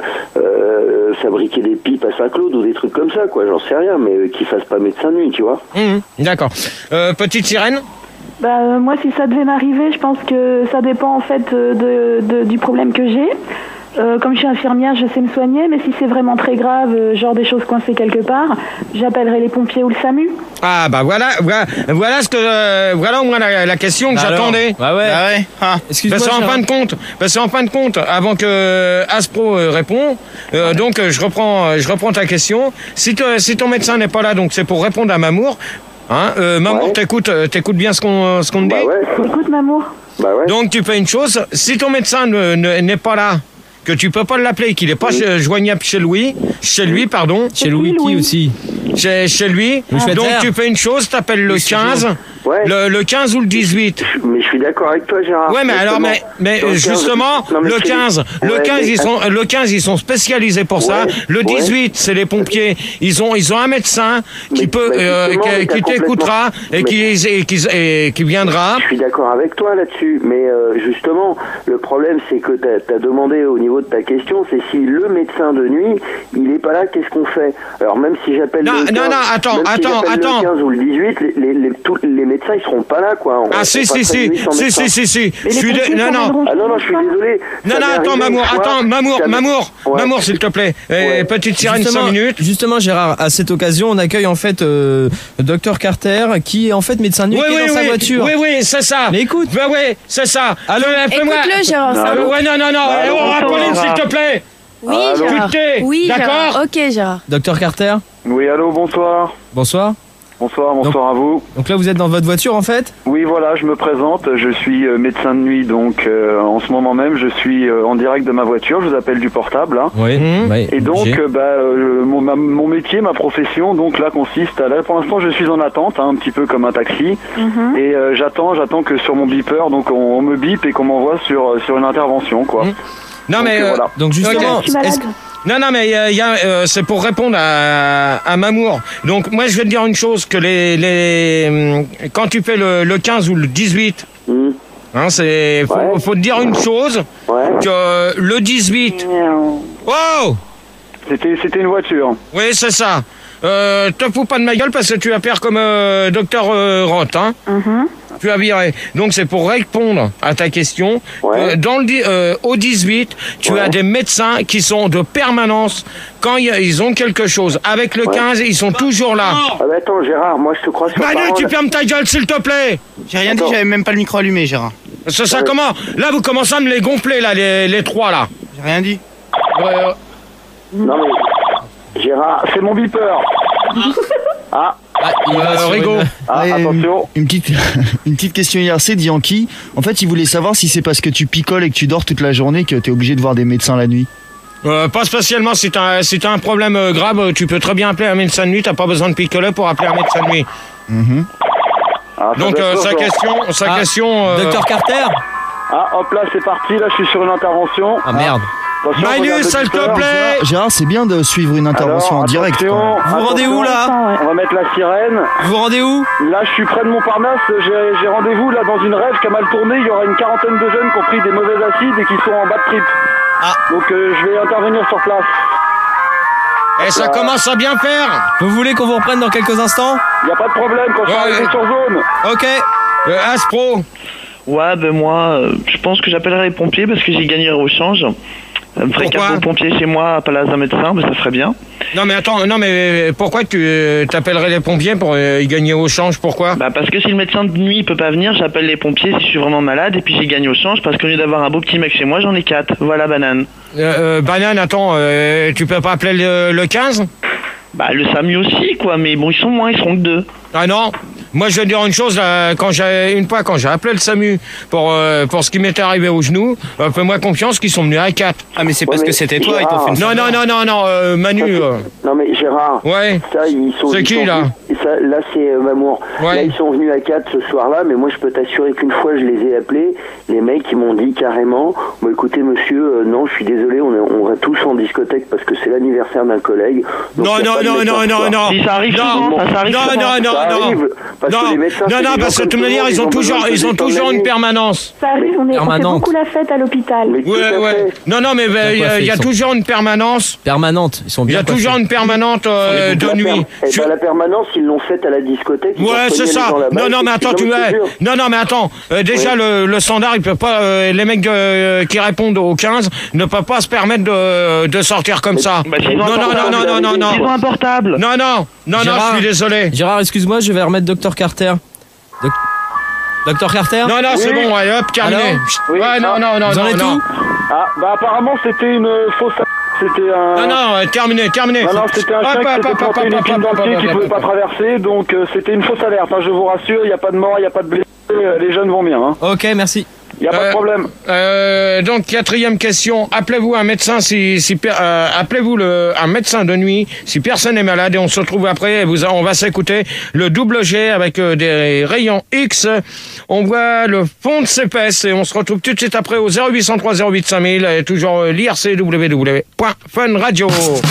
[SPEAKER 7] euh, fabriquer des pipes à Saint-Claude ou des trucs comme ça, quoi, j'en sais rien, mais euh, qu'il fasse pas médecin de nuit, tu vois.
[SPEAKER 1] Hum, D'accord. Euh, petite sirène.
[SPEAKER 8] Bah, euh, moi, si ça devait m'arriver, je pense que ça dépend en fait euh, de, de- du problème que j'ai. Euh, comme je suis infirmière, je sais me soigner, mais si c'est vraiment très grave, euh, genre des choses coincées quelque part, j'appellerai les pompiers ou le SAMU.
[SPEAKER 1] Ah bah voilà, voilà, voilà ce que, euh, voilà au moins la, la question que
[SPEAKER 3] Alors,
[SPEAKER 1] j'attendais.
[SPEAKER 3] Bah ouais.
[SPEAKER 2] Ah ouais. Ah.
[SPEAKER 3] Excuse-moi.
[SPEAKER 1] Parce qu'en
[SPEAKER 3] Gérard.
[SPEAKER 1] fin de compte, parce qu'en fin de compte, avant que Aspro euh, répond, euh, donc euh, je reprends, euh, je reprends ta question. Si, te- si ton médecin n'est pas là, donc c'est pour répondre à Mamour. Hein, euh, Mamour,
[SPEAKER 7] Ouais.
[SPEAKER 1] t'écoutes, euh, t'écoutes bien ce qu'on, ce qu'on te
[SPEAKER 7] Bah
[SPEAKER 1] dit.
[SPEAKER 7] ouais,
[SPEAKER 8] Écoute, Mamour.
[SPEAKER 7] bah ouais.
[SPEAKER 1] Donc tu fais une chose. Si ton médecin ne- ne- n'est pas là, que tu peux pas l'appeler, qu'il n'est pas chez- joignable chez lui, chez lui, pardon,
[SPEAKER 3] Chez Louis
[SPEAKER 8] Louis.
[SPEAKER 3] qui aussi.
[SPEAKER 1] chez, chez lui.
[SPEAKER 3] Louis
[SPEAKER 1] Donc
[SPEAKER 3] Schweitzer.
[SPEAKER 1] tu fais une chose, t'appelles le quinze,
[SPEAKER 7] Ouais.
[SPEAKER 1] le, le quinze ou le dix-huit.
[SPEAKER 7] Mais je suis d'accord avec toi, Gérard.
[SPEAKER 1] Ouais, mais alors, mais, mais
[SPEAKER 7] Dans le quinze,
[SPEAKER 1] justement,
[SPEAKER 7] non, mais
[SPEAKER 1] le
[SPEAKER 7] c'est-
[SPEAKER 1] quinze, le
[SPEAKER 7] ouais,
[SPEAKER 1] quinze,
[SPEAKER 7] mais-
[SPEAKER 1] ils sont, le quinze, ils sont spécialisés pour ça.
[SPEAKER 7] Ouais,
[SPEAKER 1] Le
[SPEAKER 7] ouais.
[SPEAKER 1] dix-huit, c'est les pompiers. Ils ont, ils ont un médecin qui
[SPEAKER 7] Mais-
[SPEAKER 1] peut,
[SPEAKER 7] bah,
[SPEAKER 1] euh,
[SPEAKER 7] justement,
[SPEAKER 1] qui,
[SPEAKER 7] mais
[SPEAKER 1] qui
[SPEAKER 7] t'as
[SPEAKER 1] t'écoutera et
[SPEAKER 7] complètement-
[SPEAKER 1] qui, et qui, et qui viendra.
[SPEAKER 7] Je suis d'accord avec toi là-dessus, mais euh, justement, le problème c'est que tu as demandé au niveau de ta question, c'est si le médecin de nuit, il est pas là, qu'est-ce qu'on fait? Alors même si j'appelle
[SPEAKER 1] Non,
[SPEAKER 7] le quinze,
[SPEAKER 1] non, non, attends,
[SPEAKER 7] même si
[SPEAKER 1] attends,
[SPEAKER 7] j'appelle
[SPEAKER 1] attends.
[SPEAKER 7] le quinze ou le dix-huit, les, les, les, tous les médecins ils seront pas là, quoi. On-
[SPEAKER 1] Ah
[SPEAKER 7] on
[SPEAKER 1] si, si,
[SPEAKER 7] passerait
[SPEAKER 1] si,
[SPEAKER 7] une nuit sans
[SPEAKER 1] si,
[SPEAKER 7] médecin.
[SPEAKER 1] si, si, si.
[SPEAKER 8] Mais
[SPEAKER 1] Je
[SPEAKER 8] les
[SPEAKER 1] suis dé-
[SPEAKER 8] pompiers
[SPEAKER 1] non, non.
[SPEAKER 8] t'emmèneront
[SPEAKER 7] Ah non, non, je suis désolé.
[SPEAKER 1] Non,
[SPEAKER 7] Ça
[SPEAKER 1] non,
[SPEAKER 7] m'est
[SPEAKER 1] attends,
[SPEAKER 7] arrivé
[SPEAKER 1] Mamour,
[SPEAKER 7] une fois,
[SPEAKER 1] attends, Mamour,
[SPEAKER 7] ça m'est-
[SPEAKER 1] Mamour,
[SPEAKER 7] Ouais.
[SPEAKER 1] Mamour, s'il te plaît. Eh,
[SPEAKER 7] Ouais.
[SPEAKER 1] petite sirène,
[SPEAKER 3] Justement,
[SPEAKER 1] cinq minutes.
[SPEAKER 3] justement, Gérard, à cette occasion, on accueille en fait euh, docteur Carter, qui est en fait médecin de nuit,
[SPEAKER 1] Oui,
[SPEAKER 3] qui est
[SPEAKER 1] oui,
[SPEAKER 3] dans sa
[SPEAKER 1] oui,
[SPEAKER 3] voiture.
[SPEAKER 1] oui, oui, c'est ça.
[SPEAKER 3] Mais écoute.
[SPEAKER 1] Ouais, ouais, c'est ça.
[SPEAKER 3] Allô,
[SPEAKER 1] Fais- fais-moi-
[SPEAKER 5] Écoute-le, Gérard.
[SPEAKER 7] Non,
[SPEAKER 5] ça
[SPEAKER 7] allô.
[SPEAKER 5] va.
[SPEAKER 1] Ouais, non, non, non.
[SPEAKER 7] Bah,
[SPEAKER 1] Eh, oh,
[SPEAKER 7] allô,
[SPEAKER 1] Apolline,
[SPEAKER 7] Gérard.
[SPEAKER 1] s'il te plaît.
[SPEAKER 5] Oui,
[SPEAKER 7] Allô.
[SPEAKER 5] Gérard.
[SPEAKER 1] Tu t'es,
[SPEAKER 5] Oui,
[SPEAKER 1] d'accord.
[SPEAKER 5] Gérard. Ok, Gérard.
[SPEAKER 3] Docteur Carter,
[SPEAKER 10] Oui, allô, bonsoir.
[SPEAKER 3] bonsoir.
[SPEAKER 10] Bonsoir, bonsoir à vous.
[SPEAKER 3] Donc là, vous êtes dans votre voiture en fait.
[SPEAKER 10] Oui, voilà, je me présente. Je suis euh, médecin de nuit, donc euh, en ce moment même, je suis euh, en direct de ma voiture. Je vous appelle du portable. Hein.
[SPEAKER 3] Oui.
[SPEAKER 1] Mhm.
[SPEAKER 3] Ouais,
[SPEAKER 10] Et donc,
[SPEAKER 3] obligé.
[SPEAKER 10] euh, bah, euh, mon, ma- mon métier, ma profession, donc là consiste à là. Pour l'instant, je suis en attente, hein, un petit peu comme un taxi,
[SPEAKER 8] Mhm.
[SPEAKER 10] et euh, j'attends, j'attends que sur mon beeper, donc on, on me bip et qu'on m'envoie sur euh, sur une intervention, quoi.
[SPEAKER 1] Mhm. Non,
[SPEAKER 10] Donc,
[SPEAKER 1] mais
[SPEAKER 10] euh,
[SPEAKER 1] euh,
[SPEAKER 10] voilà.
[SPEAKER 3] Donc justement,
[SPEAKER 8] Je suis malade.
[SPEAKER 3] est-ce que-
[SPEAKER 1] non, non, mais il y a, il y a, euh, c'est pour répondre à, à Mamour. Donc moi, je vais te dire une chose que les, les hum, quand tu fais le, le quinze ou le dix-huit,
[SPEAKER 7] Hmm.
[SPEAKER 1] hein, c'est faut,
[SPEAKER 7] Ouais.
[SPEAKER 1] faut te dire une chose
[SPEAKER 7] Ouais.
[SPEAKER 1] que le dix-huit. Oh,
[SPEAKER 10] C'était, c'était une voiture.
[SPEAKER 1] Oui, c'est ça. Euh, te fous pas de ma gueule parce que tu as peur comme euh, docteur euh, Roth, hein.
[SPEAKER 8] Mhm.
[SPEAKER 1] Tu as viré. Donc c'est pour répondre à ta question.
[SPEAKER 7] Ouais.
[SPEAKER 1] Euh, dans le di- euh, au dix-huit, tu
[SPEAKER 7] Ouais.
[SPEAKER 1] as des médecins qui sont de permanence quand y a- ils ont quelque chose. Avec le
[SPEAKER 7] Ouais.
[SPEAKER 1] quinze, ils sont toujours là.
[SPEAKER 7] Ah bah attends, Gérard, moi je te crois sur
[SPEAKER 1] Manu,
[SPEAKER 7] parole.
[SPEAKER 1] tu fermes ta gueule, s'il te plaît.
[SPEAKER 2] J'ai rien dit,
[SPEAKER 7] Attends.
[SPEAKER 2] j'avais même pas le micro allumé, Gérard.
[SPEAKER 1] Ça, ça
[SPEAKER 7] Ouais.
[SPEAKER 1] comment? Là, vous commencez à me les gonfler, là, les, les trois, là.
[SPEAKER 2] J'ai rien dit.
[SPEAKER 1] Euh,
[SPEAKER 7] Non mais, Gérard,
[SPEAKER 10] C'est mon beeper.
[SPEAKER 7] ah,
[SPEAKER 3] Ah, il va
[SPEAKER 1] Euh,
[SPEAKER 3] sur
[SPEAKER 1] Rigo.
[SPEAKER 3] une-
[SPEAKER 10] Ah,
[SPEAKER 4] Ouais,
[SPEAKER 10] attention.
[SPEAKER 4] Une petite, une petite question I R C de Yankee. En fait, il voulait savoir si c'est parce que tu picoles et que tu dors toute la journée que t'es obligé de voir des médecins la nuit.
[SPEAKER 1] euh, pas spécialement. Si t'as si t'as un problème euh, grave, euh, tu peux très bien appeler un médecin de nuit. T'as pas besoin de picoler pour appeler un médecin de nuit.
[SPEAKER 4] Mhm.
[SPEAKER 10] Ah, ça
[SPEAKER 1] Donc
[SPEAKER 10] doit
[SPEAKER 1] euh,
[SPEAKER 10] être
[SPEAKER 1] sa
[SPEAKER 10] urgent.
[SPEAKER 1] question, sa
[SPEAKER 3] Ah,
[SPEAKER 1] question. euh,
[SPEAKER 3] Docteur Carter.
[SPEAKER 10] Ah, hop là, c'est parti. Là, je suis sur une intervention.
[SPEAKER 3] Ah merde.
[SPEAKER 10] Attention,
[SPEAKER 1] Manu,
[SPEAKER 10] regarde le
[SPEAKER 1] s'il te
[SPEAKER 10] beeper.
[SPEAKER 1] plaît.
[SPEAKER 4] Gérard, c'est bien de suivre une intervention
[SPEAKER 10] Alors,
[SPEAKER 4] en direct.
[SPEAKER 10] attention,
[SPEAKER 4] quoi.
[SPEAKER 3] Vous rendez où là?
[SPEAKER 8] Ah, ouais.
[SPEAKER 10] On va mettre la sirène.
[SPEAKER 3] Vous rendez où?
[SPEAKER 10] Là, je suis près de Montparnasse. J'ai, j'ai rendez-vous là dans une rêve qui a mal tourné. Il y aura une quarantaine de jeunes qui ont pris des mauvais acides et qui sont en bas de trip.
[SPEAKER 3] Ah.
[SPEAKER 10] Donc, euh, je vais intervenir sur place.
[SPEAKER 1] Et ça commence à bien faire.
[SPEAKER 3] Vous voulez qu'on vous reprenne dans quelques instants?
[SPEAKER 10] Il n'y a pas de problème quand je suis
[SPEAKER 1] Ouais.
[SPEAKER 10] arrivé sur zone.
[SPEAKER 3] Ok.
[SPEAKER 1] Euh, Aspro.
[SPEAKER 9] Ouais, ben moi, euh, je pense que j'appellerai les pompiers parce que j'ai gagné au change. Ça me ferait
[SPEAKER 1] Pourquoi
[SPEAKER 9] quatre beaux pompiers chez moi à Palaz d'un médecin, mais ça serait bien.
[SPEAKER 1] Non mais attends, non mais pourquoi tu euh, t'appellerais les pompiers pour euh, y gagner au change? Pourquoi?
[SPEAKER 9] Bah parce que si le médecin de nuit il peut pas venir, j'appelle les pompiers si je suis vraiment malade et puis j'ai gagné au change parce qu'au lieu d'avoir un beau petit mec chez moi, j'en ai quatre. Voilà, banane.
[SPEAKER 1] Euh, euh, Banane, attends, euh, tu peux pas appeler le, le quinze?
[SPEAKER 9] Bah le SAMU aussi quoi, mais bon ils sont moins, ils seront que deux.
[SPEAKER 1] Ah non. Moi, je vais te dire une chose, là, quand j'ai, une fois, quand j'ai appelé le SAMU pour, euh, pour ce qui m'était arrivé au genou, euh, fais-moi confiance qu'ils sont venus à quatre.
[SPEAKER 2] Ah, mais c'est
[SPEAKER 7] Ouais,
[SPEAKER 2] parce
[SPEAKER 7] mais
[SPEAKER 2] que c'était toi, ils
[SPEAKER 7] Gérard.
[SPEAKER 2] t'ont fait une
[SPEAKER 1] Non, non, non, non, non, euh, Manu. euh,
[SPEAKER 7] non mais Gérard,
[SPEAKER 1] ouais.
[SPEAKER 7] ça ils sont.
[SPEAKER 1] C'est
[SPEAKER 7] ils
[SPEAKER 1] qui,
[SPEAKER 7] sont
[SPEAKER 1] là
[SPEAKER 7] venus- ça, Là c'est euh, Mamour.
[SPEAKER 1] Ouais.
[SPEAKER 7] Là ils sont venus à quatre ce soir-là, mais moi je peux t'assurer qu'une fois je les ai appelés, les mecs ils m'ont dit carrément, bon écoutez monsieur, euh, non je suis désolé, on, est- on va tous en discothèque parce que c'est l'anniversaire d'un collègue. Donc,
[SPEAKER 1] Non,
[SPEAKER 7] y a
[SPEAKER 1] non,
[SPEAKER 7] pas de
[SPEAKER 1] non,
[SPEAKER 7] médecin
[SPEAKER 1] non,
[SPEAKER 7] ce
[SPEAKER 1] non,
[SPEAKER 7] soir.
[SPEAKER 1] non.
[SPEAKER 9] Si ça arrive
[SPEAKER 1] Non,
[SPEAKER 9] souvent, ça, ça arrive
[SPEAKER 1] non,
[SPEAKER 9] souvent.
[SPEAKER 1] non, non,
[SPEAKER 7] Ça
[SPEAKER 1] non.
[SPEAKER 7] arrive, parce que
[SPEAKER 1] Non,
[SPEAKER 7] les médecins,
[SPEAKER 1] non,
[SPEAKER 7] c'est
[SPEAKER 1] non,
[SPEAKER 7] des
[SPEAKER 1] parce
[SPEAKER 7] gens
[SPEAKER 1] que tu
[SPEAKER 7] comme
[SPEAKER 1] me
[SPEAKER 7] tout
[SPEAKER 1] dire,
[SPEAKER 7] le monde,
[SPEAKER 1] ils ont
[SPEAKER 7] ont
[SPEAKER 1] toujours,
[SPEAKER 7] besoin de
[SPEAKER 1] ils ont
[SPEAKER 7] se
[SPEAKER 1] toujours
[SPEAKER 7] détendre
[SPEAKER 1] une
[SPEAKER 7] la nuit.
[SPEAKER 1] permanence.
[SPEAKER 8] Ça arrive, on, est, on fait
[SPEAKER 3] Permanente.
[SPEAKER 8] beaucoup la fête à l'hôpital.
[SPEAKER 7] Mais tout
[SPEAKER 1] Ouais,
[SPEAKER 7] à
[SPEAKER 1] ouais.
[SPEAKER 7] fait.
[SPEAKER 1] Non, non, mais euh, il y a, il y a
[SPEAKER 3] Ils sont-
[SPEAKER 1] toujours une permanence.
[SPEAKER 3] Permanente. Ils sont
[SPEAKER 1] Il y
[SPEAKER 3] bien
[SPEAKER 1] a toujours
[SPEAKER 3] coiffés.
[SPEAKER 1] une permanente euh, de
[SPEAKER 7] La
[SPEAKER 1] nuit.
[SPEAKER 7] per- eh
[SPEAKER 1] Je-
[SPEAKER 7] ben, la permanence, ils l'ont faite à la discothèque. ils ont
[SPEAKER 1] Ouais,
[SPEAKER 7] soigné
[SPEAKER 1] c'est
[SPEAKER 7] les
[SPEAKER 1] ça.
[SPEAKER 7] gens là-bas,
[SPEAKER 1] Non, non, mais attends, tu
[SPEAKER 7] effectivement,
[SPEAKER 1] ouais.
[SPEAKER 7] je te jure.
[SPEAKER 1] Non, non, mais attends. Euh, déjà,
[SPEAKER 7] Oui.
[SPEAKER 1] le, le standard, il peut pas. euh, les mecs de- qui répondent au quinze ne peuvent pas se permettre de, de sortir comme ça.
[SPEAKER 9] Bah, s'ils ont
[SPEAKER 1] Non,
[SPEAKER 9] un
[SPEAKER 1] non, non,
[SPEAKER 9] portable,
[SPEAKER 1] non, non, non, non.
[SPEAKER 9] Ils ont un portable.
[SPEAKER 1] Non, non, non, non,
[SPEAKER 3] Gérard.
[SPEAKER 1] je suis désolé.
[SPEAKER 3] Gérard, excuse-moi, je vais remettre Docteur Carter. Doc- Docteur Carter?
[SPEAKER 1] Non, non, c'est
[SPEAKER 10] Oui.
[SPEAKER 1] bon, ouais, hop, terminé.
[SPEAKER 3] Alors
[SPEAKER 10] Oui.
[SPEAKER 1] Ouais, non, non, non,
[SPEAKER 3] Vous en
[SPEAKER 1] non,
[SPEAKER 3] êtes
[SPEAKER 1] non.
[SPEAKER 3] où?
[SPEAKER 10] Ah, bah apparemment c'était une fausse. C'était un.
[SPEAKER 1] Non, non, euh, terminé, terminé.
[SPEAKER 10] Non, non, c'était un
[SPEAKER 1] Hop,
[SPEAKER 10] chien qui
[SPEAKER 1] hop,
[SPEAKER 10] s'était
[SPEAKER 1] hop,
[SPEAKER 10] planté
[SPEAKER 1] hop,
[SPEAKER 10] une
[SPEAKER 1] hop,
[SPEAKER 10] épine
[SPEAKER 1] hop,
[SPEAKER 10] dans
[SPEAKER 1] hop,
[SPEAKER 10] le pied
[SPEAKER 1] hop,
[SPEAKER 10] qui
[SPEAKER 1] hop,
[SPEAKER 10] pouvait
[SPEAKER 1] hop,
[SPEAKER 10] pas
[SPEAKER 1] hop.
[SPEAKER 10] traverser, donc euh, c'était une fausse alerte, hein, je vous rassure, il n'y a pas de mort, il n'y a pas de blessés, euh, les jeunes vont bien, hein.
[SPEAKER 3] Ok, merci.
[SPEAKER 10] Il n'y a pas
[SPEAKER 1] Euh,
[SPEAKER 10] de problème.
[SPEAKER 1] Euh, donc quatrième question, appelez-vous un médecin si, si per- euh, appelez-vous le un médecin de nuit si personne n'est malade et on se retrouve après. Vous, on va s'écouter le double G avec euh, des rayons X. On voit le fond de ses fesses et on se retrouve tout de suite après au zéro huit cent trois zéro huit cinq mille et toujours euh, l'I R C w w w point fun radio.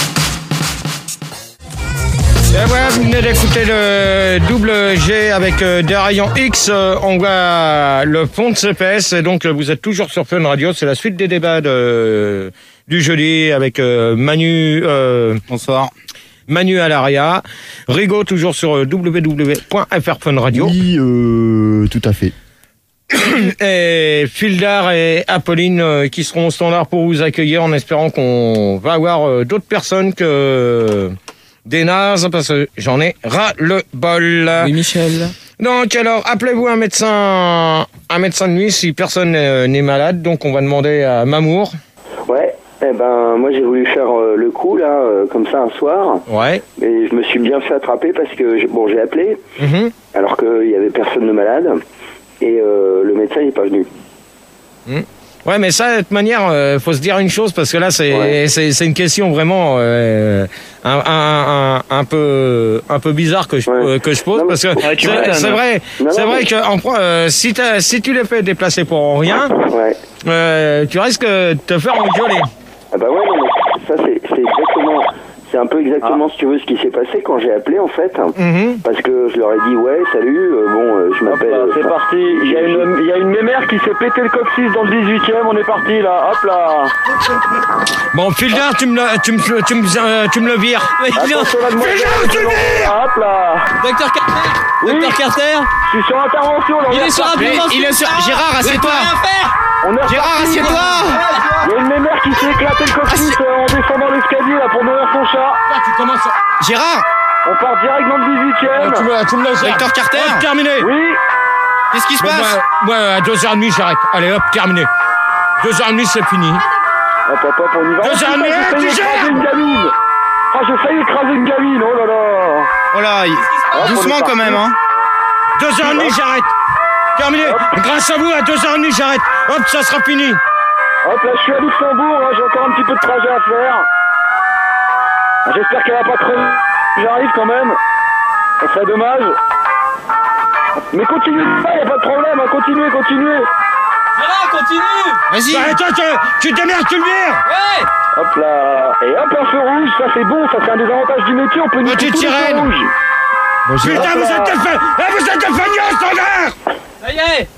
[SPEAKER 1] Et voilà, vous venez d'écouter le double G avec euh, des rayons X. Euh, on voit le fond de C P S. Et donc, euh, vous êtes toujours sur Fun Radio. C'est la suite des débats de, du jeudi avec euh, Manu, euh,
[SPEAKER 2] Bonsoir.
[SPEAKER 1] Manu Alaria. Rigo, toujours sur euh, w w w point f r fun radio.
[SPEAKER 4] Oui, euh, tout à fait.
[SPEAKER 1] Et Fildar et Apolline euh, qui seront au standard pour vous accueillir en espérant qu'on va avoir euh, d'autres personnes que des nazes parce que j'en ai ras le bol.
[SPEAKER 3] Oui, Michel.
[SPEAKER 1] Donc alors, appelez-vous un médecin, un médecin de nuit si personne euh, n'est malade. Donc on va demander à Mamour.
[SPEAKER 7] Ouais, eh ben moi j'ai voulu faire euh, le coup là, euh, comme ça un soir,
[SPEAKER 1] Ouais.
[SPEAKER 7] et je me suis bien fait attraper parce que j'ai- bon j'ai appelé
[SPEAKER 1] Mhm.
[SPEAKER 7] alors qu'il y avait personne de malade et euh, le médecin il est pas venu.
[SPEAKER 1] Ouais, mais ça, de toute manière, euh, faut se dire une chose parce que là, c'est
[SPEAKER 7] Ouais.
[SPEAKER 1] c'est c'est une question vraiment euh, un, un, un, un peu un peu bizarre que je
[SPEAKER 7] Ouais.
[SPEAKER 1] que je pose
[SPEAKER 7] Non, mais-
[SPEAKER 1] parce que
[SPEAKER 9] Ouais, tu
[SPEAKER 1] c'est
[SPEAKER 9] m'étonnes.
[SPEAKER 1] c'est vrai,
[SPEAKER 7] Non,
[SPEAKER 1] c'est
[SPEAKER 7] non,
[SPEAKER 1] vrai
[SPEAKER 7] mais-
[SPEAKER 1] que en, pro- euh, si t'as- si tu les fais déplacer pour rien,
[SPEAKER 7] Ouais.
[SPEAKER 1] euh, tu risques de te faire engueuler.
[SPEAKER 7] Ah bah ouais, non, mais ça c'est c'est exactement, C'est un peu exactement, ah. si tu veux, ce qui s'est passé quand j'ai appelé, en fait.
[SPEAKER 1] Mm-hmm.
[SPEAKER 7] Parce que je leur ai dit, ouais, salut, euh, bon, euh, je m'appelle...
[SPEAKER 10] Hop là, c'est parti. Il y, a une, il y a une mémère qui s'est pété le coccyx dans le dix-huitième. On est parti, là. Hop là.
[SPEAKER 1] Bon, Fulgin, tu me le, tu me, tu me, euh, tu me le vires.
[SPEAKER 10] Attention, la demoiselle.
[SPEAKER 1] Fulgin, tu le vires.
[SPEAKER 10] Hop là.
[SPEAKER 3] Docteur Carter
[SPEAKER 10] Oui.
[SPEAKER 3] Docteur Carter
[SPEAKER 10] Je suis sur intervention, là.
[SPEAKER 3] Il est sur intervention.
[SPEAKER 2] Il est sur... Gérard, assieds-toi.
[SPEAKER 10] On est
[SPEAKER 2] Gérard,
[SPEAKER 10] reparti.
[SPEAKER 2] assieds-toi.
[SPEAKER 10] Il y a une mémère qui s'est éclaté le coccyx euh, en descendant l'escalier, là, pour nourrir son chat.
[SPEAKER 1] Tu commences.
[SPEAKER 2] Gérard,
[SPEAKER 10] On part direct dans le dix-huitième.
[SPEAKER 1] Tu me, tu me le gères.
[SPEAKER 2] Docteur Carter.
[SPEAKER 1] Hop, terminé.
[SPEAKER 10] Oui.
[SPEAKER 2] qu'est-ce qui se
[SPEAKER 1] Bon,
[SPEAKER 2] passe?
[SPEAKER 1] bah, ouais, à deux heures trente, j'arrête. Allez, hop, terminé. deux heures trente, c'est fini.
[SPEAKER 10] Hop, hop, hop, on y va.
[SPEAKER 1] Deux heures trente,
[SPEAKER 10] J'ai failli
[SPEAKER 1] tu
[SPEAKER 10] écraser
[SPEAKER 1] gères.
[SPEAKER 10] une gamine. Ah, j'ai failli écraser une gamine, oh là là.
[SPEAKER 2] Oh là, il-
[SPEAKER 10] Hop,
[SPEAKER 2] doucement
[SPEAKER 10] on est
[SPEAKER 2] quand
[SPEAKER 10] parti.
[SPEAKER 2] même, hein.
[SPEAKER 1] deux heures trente, j'arrête. Terminé. Grâce à vous, à deux heures trente, j'arrête. Hop, ça sera fini.
[SPEAKER 10] Hop là, je suis à Luxembourg, hein, j'ai encore un petit peu de trajet à faire. J'espère qu'elle va pas crever. J'arrive quand même. Ça serait dommage. Mais continuez pas, y a pas de problème, hein, continuez, continuez.
[SPEAKER 3] Gérard, continue.
[SPEAKER 2] Vas-y.
[SPEAKER 1] Arrête, toi, tu, tu te démerdes, tu le vires.
[SPEAKER 3] Ouais.
[SPEAKER 10] Hop là. Et hop, un feu rouge, ça c'est bon, ça c'est un des avantages du métier, on peut niquer
[SPEAKER 1] Petite
[SPEAKER 10] tous les feux
[SPEAKER 1] sirène.
[SPEAKER 10] rouges.
[SPEAKER 1] Putain, vous êtes des fa- eh, vous êtes des feignants, standard.
[SPEAKER 3] Ça y est.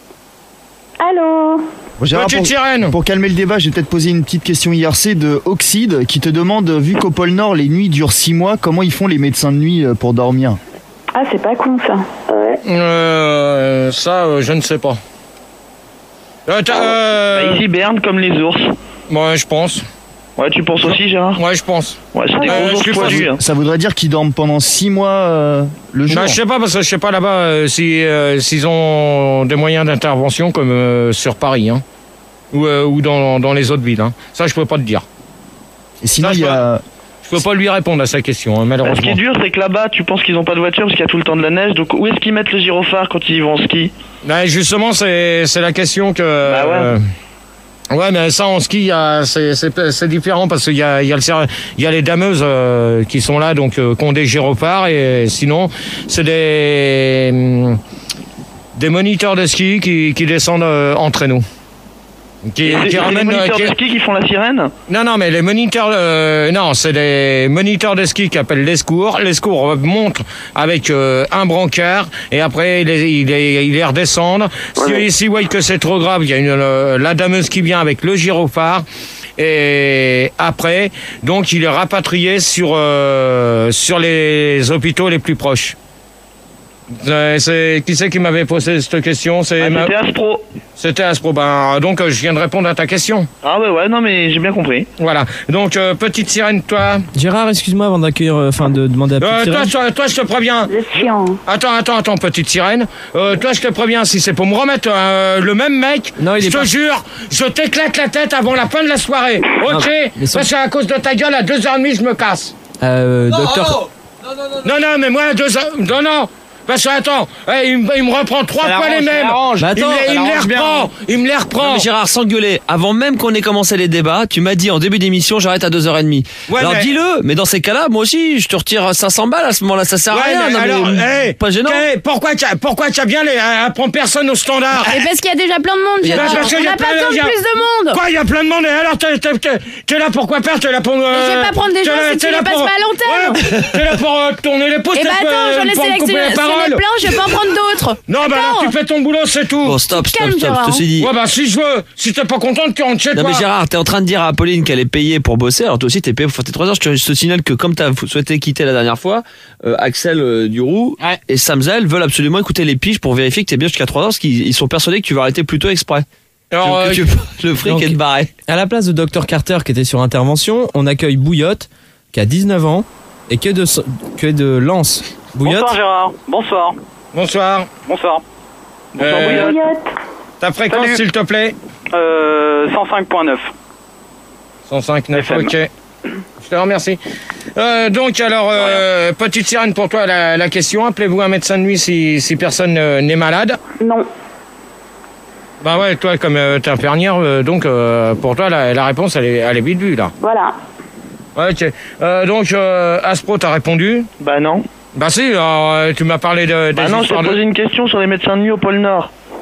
[SPEAKER 8] Allô.
[SPEAKER 4] Bon, Gérard,
[SPEAKER 1] Petite
[SPEAKER 4] pour,
[SPEAKER 1] sirène.
[SPEAKER 4] pour calmer le débat, je vais peut-être poser une petite question I R C de Oxide qui te demande, vu qu'au pôle Nord les nuits durent six mois, comment ils font les médecins de nuit euh, pour dormir?
[SPEAKER 8] Ah, c'est pas con ça.
[SPEAKER 7] Ouais.
[SPEAKER 1] Euh, ça, euh, je ne sais pas. Euh, t'as, euh...
[SPEAKER 9] Bah, ils hibernent comme les ours.
[SPEAKER 1] Ouais, je pense.
[SPEAKER 9] Ouais, tu penses aussi, Gérard?
[SPEAKER 1] Ouais, je pense.
[SPEAKER 9] Ouais, c'est des
[SPEAKER 1] Euh,
[SPEAKER 9] gros
[SPEAKER 1] je
[SPEAKER 9] ours
[SPEAKER 1] suis pas
[SPEAKER 9] poilus. hein.
[SPEAKER 4] Ça voudrait dire qu'ils dorment pendant six mois euh, le jour.
[SPEAKER 1] Bah, je sais pas, parce que je sais pas là-bas euh, si, euh, s'ils ont des moyens d'intervention comme euh, sur Paris, hein. Ou, euh, ou dans, dans les autres villes, hein. Ça, je peux pas te dire.
[SPEAKER 4] Et sinon,
[SPEAKER 1] Ça,
[SPEAKER 4] il
[SPEAKER 1] je
[SPEAKER 4] y a...
[SPEAKER 1] Je peux pas lui répondre à sa question, hein,
[SPEAKER 9] Bah, ce qui
[SPEAKER 1] malheureusement.
[SPEAKER 9] est dur, c'est que là-bas, tu penses qu'ils ont pas de voiture parce qu'il y a tout le temps de la neige. Donc, où est-ce qu'ils mettent le gyrophare quand ils vont en ski?
[SPEAKER 1] Bah, justement, c'est, c'est la question que...
[SPEAKER 9] Bah ouais.
[SPEAKER 1] euh, ouais, mais ça, en ski, il y a- c'est, c'est, c'est différent parce qu'il y a, il y a, le, ser- il y a les dameuses euh, qui sont là, donc euh, qui ont des gyrophares, et sinon, c'est des, hum, des moniteurs de ski qui, qui descendent euh, en traîneau. Qui,
[SPEAKER 9] Et c'est-
[SPEAKER 1] qui
[SPEAKER 9] c'est les
[SPEAKER 1] ramènent, euh,
[SPEAKER 9] moniteurs
[SPEAKER 1] qui-
[SPEAKER 9] de ski qui font la sirène?
[SPEAKER 1] Non, non, mais les moniteurs, euh, non, c'est des moniteurs de ski qui appellent les secours. Les secours montent avec euh, un brancard et après ils les, ils les, ils les redescendent. Si
[SPEAKER 7] Ouais.
[SPEAKER 1] s'ils voient que c'est trop grave, il y a une, euh, la dameuse qui vient avec le gyrophare. Et après, donc il est rapatrié sur, euh, sur les hôpitaux les plus proches. Euh, c'est, qui c'est qui m'avait posé cette question? C'est
[SPEAKER 9] Ah,
[SPEAKER 1] ma-
[SPEAKER 9] C'était Aspro.
[SPEAKER 1] C'était Aspro. Ben, donc euh, je viens de répondre à ta question.
[SPEAKER 9] Ah ouais, ouais, non, mais j'ai bien compris.
[SPEAKER 1] Voilà. Donc, euh, petite sirène, toi.
[SPEAKER 3] Gérard, excuse-moi avant d'accueillir, euh, enfin de demander à
[SPEAKER 1] Euh,
[SPEAKER 3] petite
[SPEAKER 1] toi,
[SPEAKER 3] sirène.
[SPEAKER 1] toi, toi, je te préviens.
[SPEAKER 8] Vous êtes chiant.
[SPEAKER 1] Attends, attends, attends, petite sirène. Euh, toi, je te préviens, si c'est pour me remettre euh, le même mec,
[SPEAKER 3] Non, il
[SPEAKER 1] je
[SPEAKER 3] est
[SPEAKER 1] te
[SPEAKER 3] pas-
[SPEAKER 1] jure, je t'éclate la tête avant la fin de la soirée. Ok?
[SPEAKER 3] mais son-
[SPEAKER 1] Parce qu'à cause de ta gueule, à deux heures trente, je me casse.
[SPEAKER 3] Euh, docteur.
[SPEAKER 1] Non, non, mais moi, à deux heures... Non, non. Parce que, attends, eh, il, me- il me reprend trois
[SPEAKER 2] Ça
[SPEAKER 1] fois les
[SPEAKER 2] l'arrange, ça
[SPEAKER 1] mêmes.
[SPEAKER 2] l'arrange.
[SPEAKER 3] Bah
[SPEAKER 1] il
[SPEAKER 3] attends,
[SPEAKER 1] me, les-
[SPEAKER 3] ça
[SPEAKER 1] il me les
[SPEAKER 2] l'arrange bien.
[SPEAKER 1] reprend. Il me les
[SPEAKER 11] Non,
[SPEAKER 1] reprend.
[SPEAKER 11] mais Gérard, sans gueuler, avant même qu'on ait commencé les débats, tu m'as dit en début d'émission j'arrête à deux heures trente.
[SPEAKER 1] Ouais,
[SPEAKER 11] alors
[SPEAKER 1] mais-
[SPEAKER 11] dis-le, mais dans ces cas-là, moi aussi, je te retire cinq cents balles à ce moment-là, ça sert à
[SPEAKER 1] Ouais,
[SPEAKER 11] rien.
[SPEAKER 1] mais
[SPEAKER 11] non,
[SPEAKER 1] alors,
[SPEAKER 11] mais,
[SPEAKER 1] hey,
[SPEAKER 11] pas gênant.
[SPEAKER 1] hey, pourquoi tu as, pourquoi tu as bien les, à, à prendre personne au standard?
[SPEAKER 5] Et parce qu'il y a déjà plein de monde,
[SPEAKER 11] Il y a-
[SPEAKER 5] Gérard.
[SPEAKER 1] Bah, parce qu'il
[SPEAKER 5] On
[SPEAKER 1] y a
[SPEAKER 5] n'a pas
[SPEAKER 1] plein-
[SPEAKER 5] besoin
[SPEAKER 1] il y
[SPEAKER 5] de
[SPEAKER 1] a-
[SPEAKER 5] plus de monde.
[SPEAKER 1] Quoi, il y a plein de monde, et alors t'es, t'es, t'es, t'es là pour quoi faire? T'es là pour... Euh,
[SPEAKER 5] je vais pas prendre des
[SPEAKER 1] t'es
[SPEAKER 5] gens
[SPEAKER 1] là-
[SPEAKER 5] si
[SPEAKER 1] t'es
[SPEAKER 5] tu
[SPEAKER 1] là
[SPEAKER 5] les passes
[SPEAKER 1] pour-
[SPEAKER 5] pas à l'antenne.
[SPEAKER 1] Ouais, t'es là pour euh, tourner les pouces,
[SPEAKER 5] Et
[SPEAKER 1] t'es
[SPEAKER 5] bah
[SPEAKER 1] pour,
[SPEAKER 5] attends,
[SPEAKER 1] euh,
[SPEAKER 5] j'en ai
[SPEAKER 1] pour me couper la
[SPEAKER 5] sélectionné
[SPEAKER 1] parole.
[SPEAKER 5] plein, je vais pas en prendre d'autres.
[SPEAKER 1] Non, bah alors
[SPEAKER 5] Attends.
[SPEAKER 1] tu fais ton boulot, c'est tout.
[SPEAKER 11] Bon, stop, stop,
[SPEAKER 5] Calme,
[SPEAKER 11] stop,
[SPEAKER 5] Gérard.
[SPEAKER 11] je te suis dit.
[SPEAKER 1] Ouais, bah si je veux, si t'es pas contente, tu rentres chez
[SPEAKER 11] Non
[SPEAKER 1] toi.
[SPEAKER 11] mais Gérard, t'es en train de dire à Apolline qu'elle est payée pour bosser, alors toi aussi t'es payé pour faire tes trois heures. Je te, je te signale que comme t'as souhaité quitter la dernière fois, euh, Axel euh, Duroux
[SPEAKER 2] Ouais.
[SPEAKER 11] et Samzel veulent absolument écouter les piges pour vérifier que t'es bien jusqu'à trois heures, parce qu'ils ils sont persuadés que tu vas arrêter plus tôt exprès.
[SPEAKER 1] Alors,
[SPEAKER 11] que
[SPEAKER 1] euh,
[SPEAKER 11] tu le fric
[SPEAKER 3] donc-
[SPEAKER 11] et te barrer.
[SPEAKER 3] À la place de docteur Carter qui était sur intervention, on accueille Bouillotte qui a dix-neuf ans et que de que de Lance. Bouillotte.
[SPEAKER 6] Bonsoir Gérard, bonsoir.
[SPEAKER 1] bonsoir.
[SPEAKER 6] Bonsoir. Bonsoir
[SPEAKER 1] Euh,
[SPEAKER 6] Bouillotte.
[SPEAKER 8] Bouillotte.
[SPEAKER 1] Ta fréquence,
[SPEAKER 6] Salut.
[SPEAKER 1] s'il te plaît.
[SPEAKER 6] Euh, cent cinq point neuf.
[SPEAKER 1] cent cinq neuf,
[SPEAKER 6] F M.
[SPEAKER 1] ok. Je te remercie. Euh, donc, alors, euh, petite sirène pour toi, la, la question. Appelez-vous un médecin de nuit si, si personne euh, n'est malade.
[SPEAKER 8] Non.
[SPEAKER 1] Bah ouais, toi, comme euh, t'es infirmière, euh, donc, euh, pour toi, la, la réponse, elle est, elle est vite vue, là.
[SPEAKER 8] Voilà.
[SPEAKER 1] Ouais, ok. Euh, donc, euh, Aspro, t'as répondu.
[SPEAKER 9] Bah non.
[SPEAKER 1] Bah si, alors, euh, tu m'as parlé de, des
[SPEAKER 9] Bah non, je t'ai
[SPEAKER 1] histoires de...
[SPEAKER 9] posé une question sur les médecins de nuit au pôle Nord.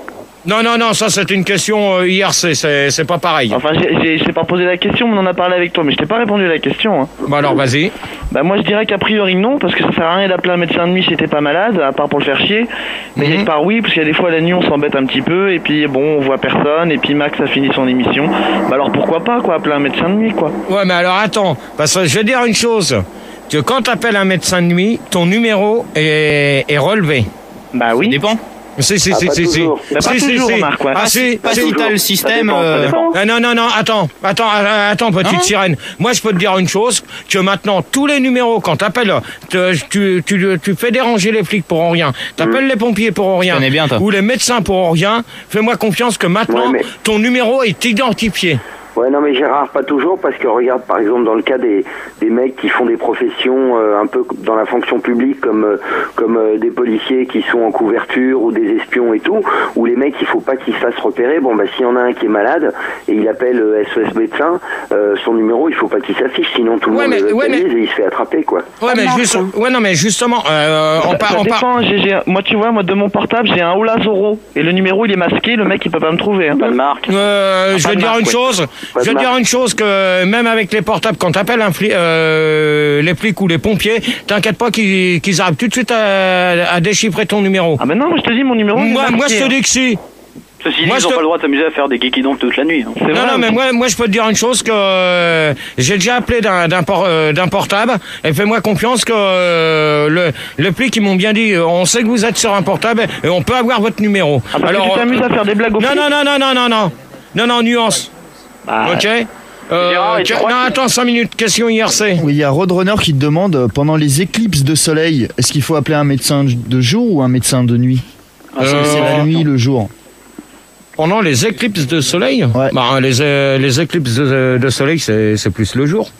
[SPEAKER 1] Non, non, non, ça c'est une question euh, I R C, c'est, c'est pas pareil.
[SPEAKER 9] Enfin, j'ai, j'ai, je t'ai pas posé la question, mais on en a parlé avec toi, mais je t'ai pas répondu à la question. Hein.
[SPEAKER 1] Bah alors, vas-y.
[SPEAKER 9] Bah moi je dirais qu'a priori non, parce que ça sert à rien d'appeler un médecin de nuit si t'es pas malade, à part pour le faire chier. Mais quelque part oui, parce qu'il y a des fois la nuit on s'embête un petit peu, et puis bon, on voit personne, et puis Max a fini son émission. Bah alors pourquoi pas, quoi, appeler un médecin de nuit, quoi.
[SPEAKER 1] Ouais, mais alors attends, parce que je vais dire une chose. Que quand t'appelles un médecin de nuit, ton numéro est, est relevé.
[SPEAKER 9] Bah oui.
[SPEAKER 2] Ça dépend.
[SPEAKER 1] Si, si,
[SPEAKER 9] Ah,
[SPEAKER 1] si,
[SPEAKER 9] pas
[SPEAKER 1] si, si.
[SPEAKER 9] toujours. Bah, pas
[SPEAKER 1] Si, si,
[SPEAKER 9] toujours,
[SPEAKER 1] si.
[SPEAKER 9] Marc, ouais.
[SPEAKER 1] Ah,
[SPEAKER 9] Pas
[SPEAKER 1] si,
[SPEAKER 9] si- pas
[SPEAKER 1] si.
[SPEAKER 9] si t'as le système, euh,
[SPEAKER 1] Ah, non, non, non, attends, attends, euh, attends, petite
[SPEAKER 2] Non.
[SPEAKER 1] sirène. Moi, je peux te dire une chose, que maintenant, tous les numéros, quand t'appelles, te- tu, tu, tu fais déranger les flics pour rien, t'appelles les pompiers pour rien,
[SPEAKER 2] connais bien, toi.
[SPEAKER 1] ou les médecins pour rien, fais-moi confiance que maintenant,
[SPEAKER 7] Ouais, mais-
[SPEAKER 1] ton numéro est identifié.
[SPEAKER 7] Ouais, non, mais Gérard, pas toujours, parce que regarde, par exemple, dans le cas des, des mecs qui font des professions euh, un peu dans la fonction publique, comme euh, comme euh, des policiers qui sont en couverture ou des espions et tout, où les mecs, il faut pas qu'ils se fassent repérer. Bon, bah, s'il y en a un qui est malade et il appelle euh, S O S médecin, euh, son numéro, il faut pas qu'il s'affiche, sinon tout le
[SPEAKER 1] Ouais,
[SPEAKER 7] monde
[SPEAKER 1] mais-
[SPEAKER 7] le
[SPEAKER 1] ouais,
[SPEAKER 7] localise et il se fait attraper, quoi.
[SPEAKER 1] Ouais, mais juste, ouais, non, mais justement, euh, on
[SPEAKER 9] Ça,
[SPEAKER 1] part,
[SPEAKER 9] ça
[SPEAKER 1] on part.
[SPEAKER 9] dépend, j'ai, j'ai- moi tu vois, moi de mon portable j'ai un Ola Zorro, et le numéro il est masqué, le mec il peut pas me trouver. Hein.
[SPEAKER 6] Pas de marque.
[SPEAKER 1] Euh, je
[SPEAKER 9] Pas
[SPEAKER 1] vais
[SPEAKER 9] de
[SPEAKER 1] te dire
[SPEAKER 9] marque,
[SPEAKER 1] une
[SPEAKER 9] ouais.
[SPEAKER 1] chose.
[SPEAKER 7] Pas
[SPEAKER 1] Je
[SPEAKER 7] de
[SPEAKER 1] vais te dire
[SPEAKER 7] marque.
[SPEAKER 1] une chose que même avec les portables, quand t'appelles un flic, euh, les flics ou les pompiers, t'inquiète pas qu'ils, qu'ils arrivent tout de suite à, à déchiffrer ton numéro.
[SPEAKER 9] Ah ben non, moi je te dis mon numéro. il est
[SPEAKER 1] Moi,
[SPEAKER 9] marqué,
[SPEAKER 1] moi, je te
[SPEAKER 9] hein.
[SPEAKER 1] dis que si.
[SPEAKER 6] Ceci dit,
[SPEAKER 1] Moi,
[SPEAKER 6] ils
[SPEAKER 1] je
[SPEAKER 6] ont
[SPEAKER 1] te-
[SPEAKER 6] pas le droit de s'amuser à faire des kikidons toute la nuit. hein.
[SPEAKER 9] C'est
[SPEAKER 1] Non,
[SPEAKER 9] vrai,
[SPEAKER 1] non, mais moi, moi, je peux te dire une chose que euh, j'ai déjà appelé d'un, d'un, por- euh, d'un portable et fais-moi confiance que euh, le, le flic, ils m'ont bien dit, euh, on sait que vous êtes sur un portable et on peut avoir votre numéro.
[SPEAKER 9] Ah, parce que tu t'amuses à faire des blagues au
[SPEAKER 1] Non,
[SPEAKER 9] flic.
[SPEAKER 1] non, non, non, non, non, non. Non, non, nuance.
[SPEAKER 9] Bah,
[SPEAKER 1] Ok. Euh,
[SPEAKER 6] Gérard, et tu
[SPEAKER 1] que-
[SPEAKER 6] crois
[SPEAKER 1] non,
[SPEAKER 6] que-
[SPEAKER 1] attends, cinq minutes. Question I R C.
[SPEAKER 4] Oui, il y a Roadrunner qui te demande, euh, pendant les éclipses de soleil, est-ce qu'il faut appeler un médecin de jour ou un médecin de nuit Parce que
[SPEAKER 1] Euh,
[SPEAKER 4] c'est la nuit, le jour.
[SPEAKER 1] Pendant les éclipses de soleil,
[SPEAKER 4] Ouais.
[SPEAKER 1] bah, les, euh, les éclipses de, de soleil, c'est, c'est plus le jour.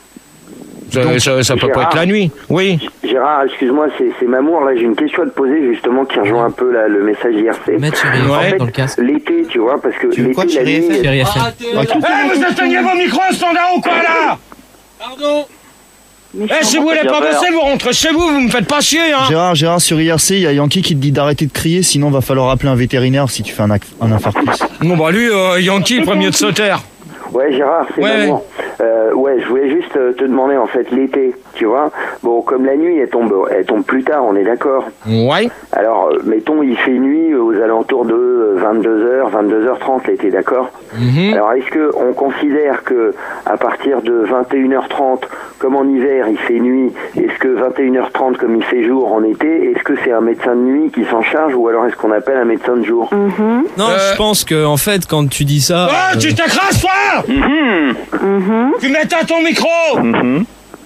[SPEAKER 1] Ça,
[SPEAKER 4] Donc,
[SPEAKER 1] ça, ça peut pas
[SPEAKER 7] Gérard.
[SPEAKER 1] être la nuit. Oui.
[SPEAKER 7] Gérard, excuse-moi, c'est, c'est Mamour, là j'ai une question à te poser justement qui rejoint un peu là, le message I R C.
[SPEAKER 3] Mettre sur
[SPEAKER 7] En
[SPEAKER 3] ouais.
[SPEAKER 7] fait,
[SPEAKER 3] dans le casque.
[SPEAKER 7] l'été, tu vois, parce que
[SPEAKER 3] Tu veux
[SPEAKER 7] l'été,
[SPEAKER 3] quoi,
[SPEAKER 7] la
[SPEAKER 3] Chérie
[SPEAKER 7] nuit...
[SPEAKER 3] F M Chérie F M.
[SPEAKER 1] Eh, vous éteignez vos micros, standard ou quoi là?
[SPEAKER 3] Pardon.
[SPEAKER 1] Eh, si vous voulez pas bosser, vous rentrez chez vous, vous me faites pas chier, hein.
[SPEAKER 4] Gérard, Gérard, sur I R C, il y a Yankee qui te dit d'arrêter de crier, sinon va falloir appeler un vétérinaire si tu fais un, ac- un infarctus.
[SPEAKER 1] Bon, bah lui, euh, Yankee, premier de se taire.
[SPEAKER 7] Ouais, Gérard, c'est
[SPEAKER 1] Ouais,
[SPEAKER 7] Mamour. Euh, ouais, je voulais juste euh, te demander en fait l'été, tu vois. Bon, comme la nuit, elle tombe, elle tombe plus tard, on est d'accord.
[SPEAKER 1] Ouais.
[SPEAKER 7] Alors, euh, mettons, il fait nuit aux alentours de euh, vingt-deux heures, vingt-deux heures trente l'été, d'accord.
[SPEAKER 1] Mhm.
[SPEAKER 7] Alors, est-ce que on considère que à partir de vingt et une heures trente, comme en hiver, il fait nuit, est-ce que vingt et une heures trente, comme il fait jour en été, est-ce que c'est un médecin de nuit qui s'en charge ou alors est-ce qu'on appelle un médecin de jour?
[SPEAKER 3] Non,
[SPEAKER 1] Euh.
[SPEAKER 3] je pense que en fait, quand tu dis ça.
[SPEAKER 1] Oh,
[SPEAKER 3] euh,
[SPEAKER 1] tu t'écrases, toi! Tu m'éteins ton micro!
[SPEAKER 9] mhm.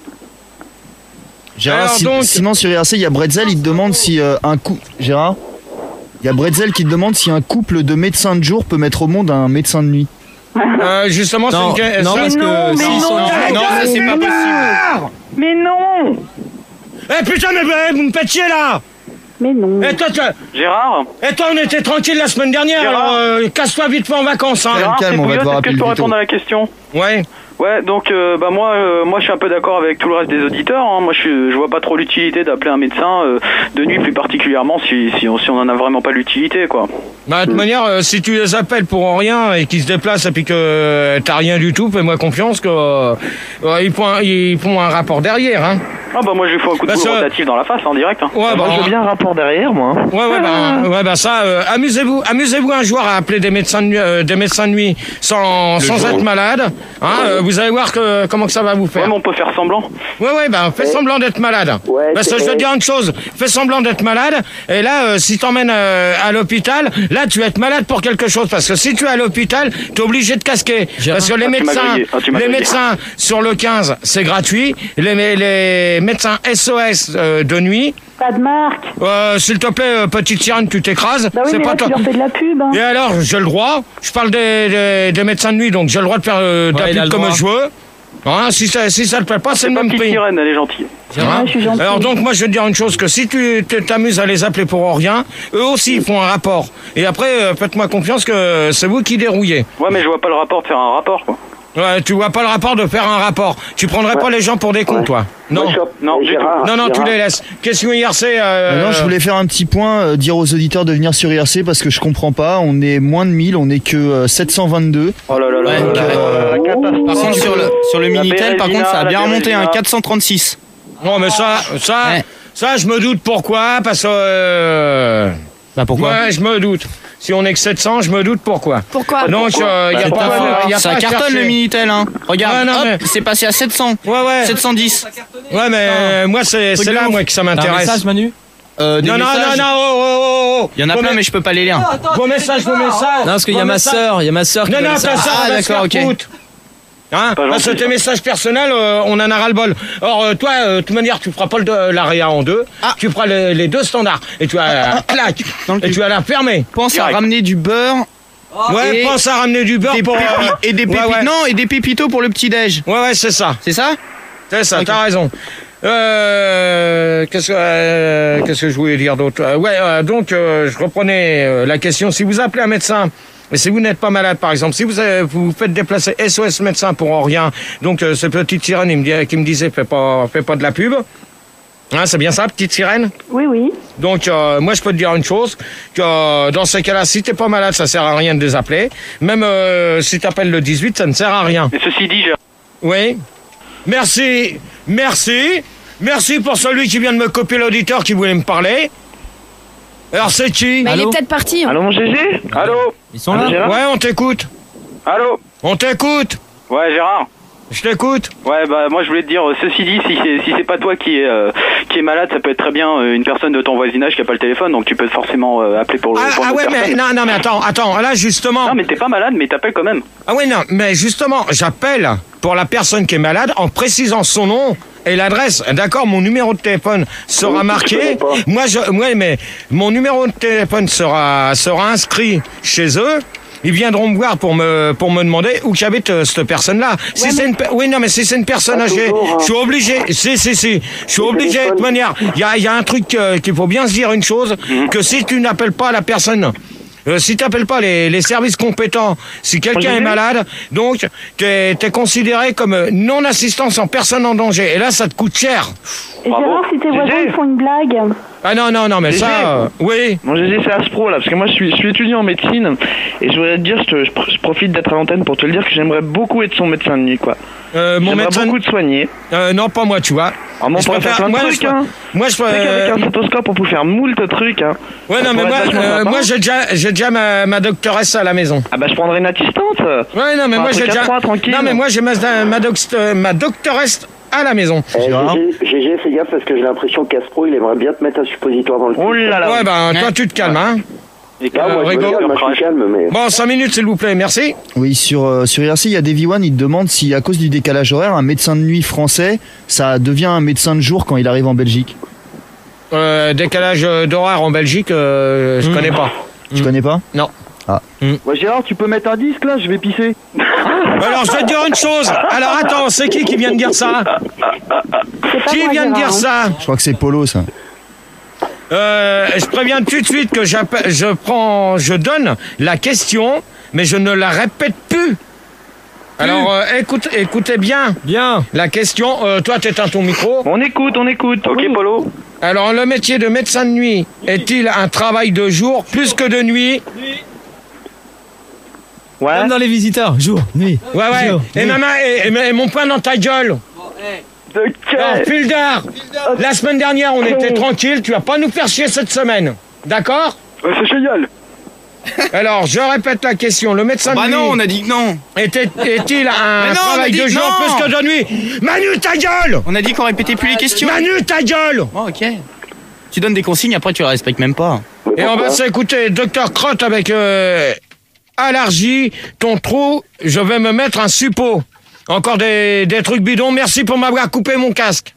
[SPEAKER 4] Gérard,
[SPEAKER 1] Alors,
[SPEAKER 4] si-
[SPEAKER 1] donc-
[SPEAKER 4] sinon sur I R C, il y a Bretzel, il te demande si euh, un coup. Gérard, il y a Bretzel qui te demande si un couple de médecins de jour peut mettre au monde un médecin de nuit.
[SPEAKER 1] Euh, justement,
[SPEAKER 3] Non,
[SPEAKER 1] c'est une...
[SPEAKER 3] non,
[SPEAKER 1] ça-
[SPEAKER 3] parce que
[SPEAKER 9] mais
[SPEAKER 3] s'ils
[SPEAKER 9] non,
[SPEAKER 3] sont.
[SPEAKER 9] mais
[SPEAKER 3] Non, ça c'est pas possible.
[SPEAKER 9] Mais non.
[SPEAKER 1] Eh putain, mais mais vous me faites chier là!
[SPEAKER 8] Mais non.
[SPEAKER 1] Et toi, toi,
[SPEAKER 6] Gérard,
[SPEAKER 1] et toi, on était tranquille la semaine dernière,
[SPEAKER 6] Gérard.
[SPEAKER 1] alors euh, casse-toi vite fait en vacances, hein!
[SPEAKER 6] Gérard,
[SPEAKER 4] calme,
[SPEAKER 6] c'est
[SPEAKER 4] on va
[SPEAKER 6] Bouillot,
[SPEAKER 4] devoir
[SPEAKER 6] est-ce que
[SPEAKER 4] appeler
[SPEAKER 6] je peux
[SPEAKER 4] le
[SPEAKER 6] répondre
[SPEAKER 4] veto.
[SPEAKER 6] à la question?
[SPEAKER 1] Ouais.
[SPEAKER 6] Ouais, donc euh, bah moi, euh, moi je suis un peu d'accord avec tout le reste des auditeurs. hein. Moi, je, suis- je vois pas trop l'utilité d'appeler un médecin euh, de nuit, plus particulièrement si, si, on, si on en a vraiment pas l'utilité, quoi.
[SPEAKER 1] Bah, de toute manière, euh, si tu les appelles pour rien et qu'ils se déplacent et puis que euh, t'as rien du tout, fais-moi confiance que euh, euh, ils, font un, ils font un rapport derrière, hein.
[SPEAKER 6] Ah bah moi je lui fais un coup de
[SPEAKER 1] Bah,
[SPEAKER 6] poule
[SPEAKER 1] ça-
[SPEAKER 6] rotatif dans la face en direct. Hein.
[SPEAKER 1] Ouais,
[SPEAKER 9] Moi
[SPEAKER 1] bah,
[SPEAKER 9] je veux bien un rapport derrière, moi. hein.
[SPEAKER 1] ouais, ouais, bah, ouais, bah ça, euh, amusez-vous, amusez-vous un jour à appeler des médecins de nuit, euh, des médecins de nuit sans, sans
[SPEAKER 6] jour.
[SPEAKER 1] être malade, hein. euh, vous allez voir que comment que ça va vous
[SPEAKER 6] Ouais,
[SPEAKER 1] faire.
[SPEAKER 6] mais on peut faire semblant.
[SPEAKER 1] Ouais, ouais, bah, fais semblant d'être malade.
[SPEAKER 7] Ouais,
[SPEAKER 1] Parce que
[SPEAKER 7] c'est-
[SPEAKER 1] je veux te dire une chose, fais semblant d'être malade, et là, euh, si t'emmènes euh, à l'hôpital, là, tu vas être malade pour quelque chose. Parce que si tu es à l'hôpital, t'es obligé de casquer.
[SPEAKER 3] Gérard.
[SPEAKER 1] Parce que les
[SPEAKER 6] Ah, tu m'as
[SPEAKER 1] médecins,
[SPEAKER 6] grillé. Ah, tu m'as
[SPEAKER 1] les
[SPEAKER 6] grillé.
[SPEAKER 1] médecins sur le quinze, c'est gratuit. Les, les médecins S O S euh, de nuit,
[SPEAKER 8] Pas de marque.
[SPEAKER 1] euh, s'il te plaît, euh, petite sirène, tu t'écrases.
[SPEAKER 8] Bah oui,
[SPEAKER 1] c'est
[SPEAKER 8] mais
[SPEAKER 1] pas
[SPEAKER 8] là, tu
[SPEAKER 1] toi.
[SPEAKER 8] leur fais de la pub. Hein.
[SPEAKER 1] Et alors, j'ai le droit. Je parle des, des, des médecins de nuit, donc j'ai le droit de faire euh, de
[SPEAKER 3] Ouais,
[SPEAKER 1] la
[SPEAKER 3] il a
[SPEAKER 1] pub
[SPEAKER 3] le
[SPEAKER 1] comme
[SPEAKER 3] droit.
[SPEAKER 1] je veux. Hein, si ça, si ça te plaît pas, c'est le
[SPEAKER 6] Ma
[SPEAKER 1] même
[SPEAKER 6] petite
[SPEAKER 1] prix.
[SPEAKER 6] sirène, elle est gentille.
[SPEAKER 1] Hein
[SPEAKER 8] Ouais, je suis gentil.
[SPEAKER 1] Alors donc moi je vais te dire une chose, que si tu t- t'amuses à les appeler pour rien, eux aussi ils font un rapport. Et après euh, faites-moi confiance que c'est vous qui dérouillez.
[SPEAKER 6] Ouais, mais je vois pas le rapport de faire un rapport, quoi.
[SPEAKER 1] Ouais, tu vois pas le rapport de faire un rapport. Tu prendrais
[SPEAKER 7] Ouais.
[SPEAKER 1] pas les gens pour des cons,
[SPEAKER 7] Ouais.
[SPEAKER 1] toi? Non.
[SPEAKER 7] Moi, je suis-
[SPEAKER 6] Non,
[SPEAKER 7] et
[SPEAKER 6] du tout.
[SPEAKER 7] Gérard,
[SPEAKER 1] Non, non, tu
[SPEAKER 7] Gérard,
[SPEAKER 1] les laisses. Question I R C. Euh...
[SPEAKER 4] Euh, non, je voulais faire un petit point, euh, dire aux auditeurs de venir sur I R C parce que je comprends pas. On est moins de mille, on est que euh, sept cent vingt-deux.
[SPEAKER 6] Oh là là là.
[SPEAKER 2] Ouais,
[SPEAKER 6] là là.
[SPEAKER 4] euh,
[SPEAKER 9] La catastrophe.
[SPEAKER 2] Par contre, sur le, sur le
[SPEAKER 6] La
[SPEAKER 2] Minitel, par
[SPEAKER 6] Bérésina,
[SPEAKER 2] contre, ça a
[SPEAKER 6] la
[SPEAKER 2] bien remonté, un
[SPEAKER 6] Bérésina.
[SPEAKER 2] quatre cent trente-six.
[SPEAKER 1] Non, mais ça, ça,
[SPEAKER 2] Ouais.
[SPEAKER 1] ça, je me doute pourquoi, parce que. Euh...
[SPEAKER 2] Bah pourquoi
[SPEAKER 1] Ouais, je me doute. Si on est que sept cents, je me doute pourquoi.
[SPEAKER 5] Pourquoi
[SPEAKER 1] Donc, il euh, y a
[SPEAKER 2] C'est
[SPEAKER 1] pas,
[SPEAKER 2] pas-
[SPEAKER 1] y a
[SPEAKER 2] Ça
[SPEAKER 1] pas à
[SPEAKER 2] cartonne
[SPEAKER 1] chercher.
[SPEAKER 2] le Minitel, hein. Regarde,
[SPEAKER 1] Ouais, non,
[SPEAKER 2] hop,
[SPEAKER 1] mais-
[SPEAKER 2] c'est passé à sept cents.
[SPEAKER 1] Ouais, ouais.
[SPEAKER 2] sept cent dix.
[SPEAKER 1] Ouais, mais euh, moi, c'est
[SPEAKER 2] Truc
[SPEAKER 1] c'est
[SPEAKER 2] de
[SPEAKER 1] là,
[SPEAKER 2] ouf.
[SPEAKER 1] moi, que ça
[SPEAKER 3] T'as un
[SPEAKER 1] m'intéresse.
[SPEAKER 3] message, Manu
[SPEAKER 2] Euh, des
[SPEAKER 1] Non, non, non,
[SPEAKER 2] messages.
[SPEAKER 1] non, oh, oh, oh, oh.
[SPEAKER 2] Il y en a
[SPEAKER 1] Vos
[SPEAKER 2] plein,
[SPEAKER 1] mé-
[SPEAKER 2] mais je peux pas les lire.
[SPEAKER 1] Vos messages, vos messages.
[SPEAKER 3] Non, parce qu'il y a
[SPEAKER 1] Vos
[SPEAKER 3] ma
[SPEAKER 1] messages.
[SPEAKER 3] sœur, il y a ma sœur qui
[SPEAKER 1] Non,
[SPEAKER 3] veut
[SPEAKER 1] non,
[SPEAKER 3] le
[SPEAKER 1] ta
[SPEAKER 3] savoir.
[SPEAKER 1] sœur,
[SPEAKER 2] Ah,
[SPEAKER 1] elle va se
[SPEAKER 2] d'accord,
[SPEAKER 1] faire
[SPEAKER 2] ok.
[SPEAKER 1] foutre. Hein,
[SPEAKER 6] Pas
[SPEAKER 1] parce que
[SPEAKER 6] gentil,
[SPEAKER 1] tes
[SPEAKER 6] ça.
[SPEAKER 1] messages personnels, euh, on en a ras le bol. Or, euh, toi, euh, de toute manière, tu feras pas le l'area en deux. Tu feras le- les deux standards. Et tu vas la clac.
[SPEAKER 2] Dans le
[SPEAKER 1] Et
[SPEAKER 2] cul.
[SPEAKER 1] tu vas la fermer.
[SPEAKER 2] Pense à
[SPEAKER 6] Direct.
[SPEAKER 2] ramener du beurre.
[SPEAKER 1] Ouais,
[SPEAKER 2] et
[SPEAKER 1] pense à ramener du beurre
[SPEAKER 2] des
[SPEAKER 1] pour.
[SPEAKER 2] pépi-
[SPEAKER 1] euh,
[SPEAKER 2] et des
[SPEAKER 1] ouais,
[SPEAKER 2] pépites.
[SPEAKER 1] ouais.
[SPEAKER 2] Non, et des pépitos pour le petit-déj.
[SPEAKER 1] Ouais, ouais, c'est ça.
[SPEAKER 2] C'est ça?
[SPEAKER 1] C'est ça,
[SPEAKER 2] Ok.
[SPEAKER 1] t'as raison. Euh, qu'est-ce que euh, qu'est-ce que je voulais dire d'autre? Euh, Ouais, euh, donc euh, je reprenais euh, la question. Si vous appelez un médecin, et si vous n'êtes pas malade, par exemple, si vous avez- vous, vous faites déplacer S O S médecin pour rien, donc euh, ce petite sirène il me dit- qui me disait fais pas fais pas de la pub. Hein, c'est bien ça, petite sirène?
[SPEAKER 8] Oui, oui.
[SPEAKER 1] Donc, euh, moi, je peux te dire une chose, que euh, dans ces cas-là, si t'es pas malade, ça sert à rien de les appeler. Même euh, si t'appelles le dix-huit, ça ne sert à rien.
[SPEAKER 6] Et ceci dit, Gérard.
[SPEAKER 1] Oui. Merci. Merci. Merci pour celui qui vient de me copier l'auditeur qui voulait me parler. Alors, c'est qui?
[SPEAKER 5] Bah, il est
[SPEAKER 3] Allô
[SPEAKER 5] peut-être parti. hein.
[SPEAKER 9] Allô, mon G G?
[SPEAKER 6] Allô?
[SPEAKER 3] Ils sont
[SPEAKER 9] Allô,
[SPEAKER 3] là
[SPEAKER 9] Gérard?
[SPEAKER 1] Ouais, on t'écoute.
[SPEAKER 6] Allô?
[SPEAKER 1] On t'écoute.
[SPEAKER 6] Ouais, Gérard.
[SPEAKER 1] Je t'écoute.
[SPEAKER 6] Ouais, bah moi je voulais te dire, euh, ceci dit, si c'est si c'est pas toi qui est euh, qui est malade, ça peut être très bien euh, une personne de ton voisinage qui a pas le téléphone, donc tu peux forcément euh, appeler pour le.
[SPEAKER 1] Ah,
[SPEAKER 6] pour
[SPEAKER 1] ah
[SPEAKER 6] une
[SPEAKER 1] ouais,
[SPEAKER 6] autre
[SPEAKER 1] mais
[SPEAKER 6] personne.
[SPEAKER 1] non, non, mais attends, attends. Là, justement.
[SPEAKER 6] Non, mais t'es pas malade, mais t'appelles quand même.
[SPEAKER 1] Ah oui, non, mais justement, j'appelle pour la personne qui est malade en précisant son nom et l'adresse. D'accord, mon numéro de téléphone sera
[SPEAKER 7] Oui, je
[SPEAKER 1] marqué.
[SPEAKER 7] connais pas.
[SPEAKER 1] Moi, je, ouais, mais mon numéro de téléphone sera, sera inscrit chez eux. Ils viendront me voir pour me pour me demander où qu'habite euh, cette personne-là. Si c'est une pe- oui non mais si c'est une personne
[SPEAKER 7] Pas
[SPEAKER 1] âgée,
[SPEAKER 7] toujours, hein.
[SPEAKER 1] je suis obligé. Si si si, je suis
[SPEAKER 7] Le
[SPEAKER 1] obligé de toute
[SPEAKER 7] téléphone.
[SPEAKER 1] manière. Il y a il y a un truc euh, qu'il faut bien se dire une chose, que si tu n'appelles pas la personne. Euh, si tu n'appelles pas les, les services compétents, si quelqu'un
[SPEAKER 9] Olivier
[SPEAKER 1] est malade, donc tu es considéré comme euh, non-assistance en personne en danger. Et là, ça te coûte cher.
[SPEAKER 8] Et
[SPEAKER 6] Bravo.
[SPEAKER 8] Gérard, si tes
[SPEAKER 9] G G.
[SPEAKER 8] voisins ils font une blague.
[SPEAKER 1] Ah non, non, non, mais
[SPEAKER 9] G G.
[SPEAKER 1] ça, euh, oui.
[SPEAKER 9] Mon G G, c'est Aspro là, parce que moi je suis, je suis étudiant en médecine et je voudrais te dire, je, te- je pr- je profite d'être à l'antenne pour te le dire que j'aimerais beaucoup être son médecin de nuit quoi.
[SPEAKER 1] Euh, mon
[SPEAKER 9] J'aimerais
[SPEAKER 1] médecin.
[SPEAKER 9] beaucoup te soigner.
[SPEAKER 1] Euh, non, pas moi, tu vois.
[SPEAKER 9] Ah, moi, on
[SPEAKER 1] Je
[SPEAKER 9] pourrait faire
[SPEAKER 1] préfère-
[SPEAKER 9] plein de
[SPEAKER 1] moi,
[SPEAKER 9] trucs,
[SPEAKER 1] je-
[SPEAKER 9] hein.
[SPEAKER 1] Moi, je.
[SPEAKER 9] Tu sais
[SPEAKER 1] euh,
[SPEAKER 9] qu'avec un stéthoscope on peut faire moult trucs hein.
[SPEAKER 1] Ouais,
[SPEAKER 9] Ça
[SPEAKER 1] non, mais
[SPEAKER 9] pourrait
[SPEAKER 1] moi,
[SPEAKER 9] être vachement
[SPEAKER 1] euh,
[SPEAKER 9] sympa.
[SPEAKER 1] moi j'ai déjà, j'ai déjà ma, ma doctoresse à la maison.
[SPEAKER 9] Ah bah je prendrais une assistante.
[SPEAKER 1] Ouais, non, mais
[SPEAKER 9] Un
[SPEAKER 1] moi
[SPEAKER 9] truc
[SPEAKER 1] j'ai
[SPEAKER 9] à
[SPEAKER 1] déjà.
[SPEAKER 9] trois, tranquille.
[SPEAKER 1] Non, mais moi j'ai ma, ma, doct- ma doctoresse à la maison.
[SPEAKER 7] Eh,
[SPEAKER 4] Gérard
[SPEAKER 7] G G, G G, fais gaffe parce que j'ai l'impression qu'Aspro, il aimerait bien te mettre un suppositoire dans le cul.
[SPEAKER 9] Oh là là.
[SPEAKER 1] Ouais, ben, toi, tu te calmes, hein.
[SPEAKER 6] Et
[SPEAKER 7] Ah, moi, je me
[SPEAKER 1] Rigo.
[SPEAKER 7] calme, moi, je suis calme, mais...
[SPEAKER 1] Bon, cinq minutes, s'il vous plaît, merci.
[SPEAKER 4] Oui, sur, euh, sur I R C, il y a Davy One, il te demande si, à cause du décalage horaire, un médecin de nuit français, ça devient un médecin de jour quand il arrive en Belgique.
[SPEAKER 1] Euh, décalage euh, d'horaire en Belgique, euh, je connais pas.
[SPEAKER 4] Tu connais pas?
[SPEAKER 1] Non.
[SPEAKER 4] Ah.
[SPEAKER 10] Ouais, Gérard, tu peux mettre un disque là, je vais pisser.
[SPEAKER 1] Alors, je vais te dire une chose. Alors, attends, c'est qui qui vient de dire ça?
[SPEAKER 8] C'est pas
[SPEAKER 1] Qui
[SPEAKER 8] moi,
[SPEAKER 1] vient de dire
[SPEAKER 8] Gérard, hein.
[SPEAKER 1] ça?
[SPEAKER 4] Je crois que c'est Polo, ça.
[SPEAKER 1] Euh, je préviens tout de suite que j'appelle, je prends, je donne la question, mais je ne la répète plus. Alors, euh, écoute, écoutez bien.
[SPEAKER 3] Bien.
[SPEAKER 1] La question, euh, toi, t'éteins ton micro.
[SPEAKER 9] On écoute, on écoute.
[SPEAKER 6] Ok, Polo.
[SPEAKER 1] Alors, le métier de médecin de nuit est-il un travail de jour plus que de nuit?
[SPEAKER 9] Ouais.
[SPEAKER 3] Comme dans les visiteurs, jour, nuit.
[SPEAKER 1] Ouais, ouais.
[SPEAKER 3] jour,
[SPEAKER 1] Et,
[SPEAKER 3] nuit.
[SPEAKER 1] maman, et, et- et mon poing dans ta gueule. Alors, Pildar, la semaine dernière, on était tranquille. Tu vas pas nous faire chier cette semaine. D'accord?
[SPEAKER 10] Ouais, c'est génial.
[SPEAKER 1] Alors, je répète la question. Le médecin
[SPEAKER 2] Bah
[SPEAKER 1] de
[SPEAKER 2] non, on
[SPEAKER 1] nuit
[SPEAKER 2] a dit que non.
[SPEAKER 1] était- est-il un
[SPEAKER 2] Mais non,
[SPEAKER 1] travail
[SPEAKER 2] on a dit
[SPEAKER 1] de
[SPEAKER 2] que
[SPEAKER 1] jour
[SPEAKER 2] non.
[SPEAKER 1] plus que de nuit? Manu, ta gueule!
[SPEAKER 2] On a dit qu'on répétait plus les questions.
[SPEAKER 1] Manu, ta gueule!
[SPEAKER 2] Bon, ok. Tu donnes des consignes, après tu les respectes même pas.
[SPEAKER 7] Mais
[SPEAKER 1] Et on
[SPEAKER 7] pourquoi
[SPEAKER 1] va s'écouter Docteur Crotte avec euh, allergie, ton trou, je vais me mettre un suppôt. Encore des, des trucs bidons. Merci pour m'avoir coupé mon casque.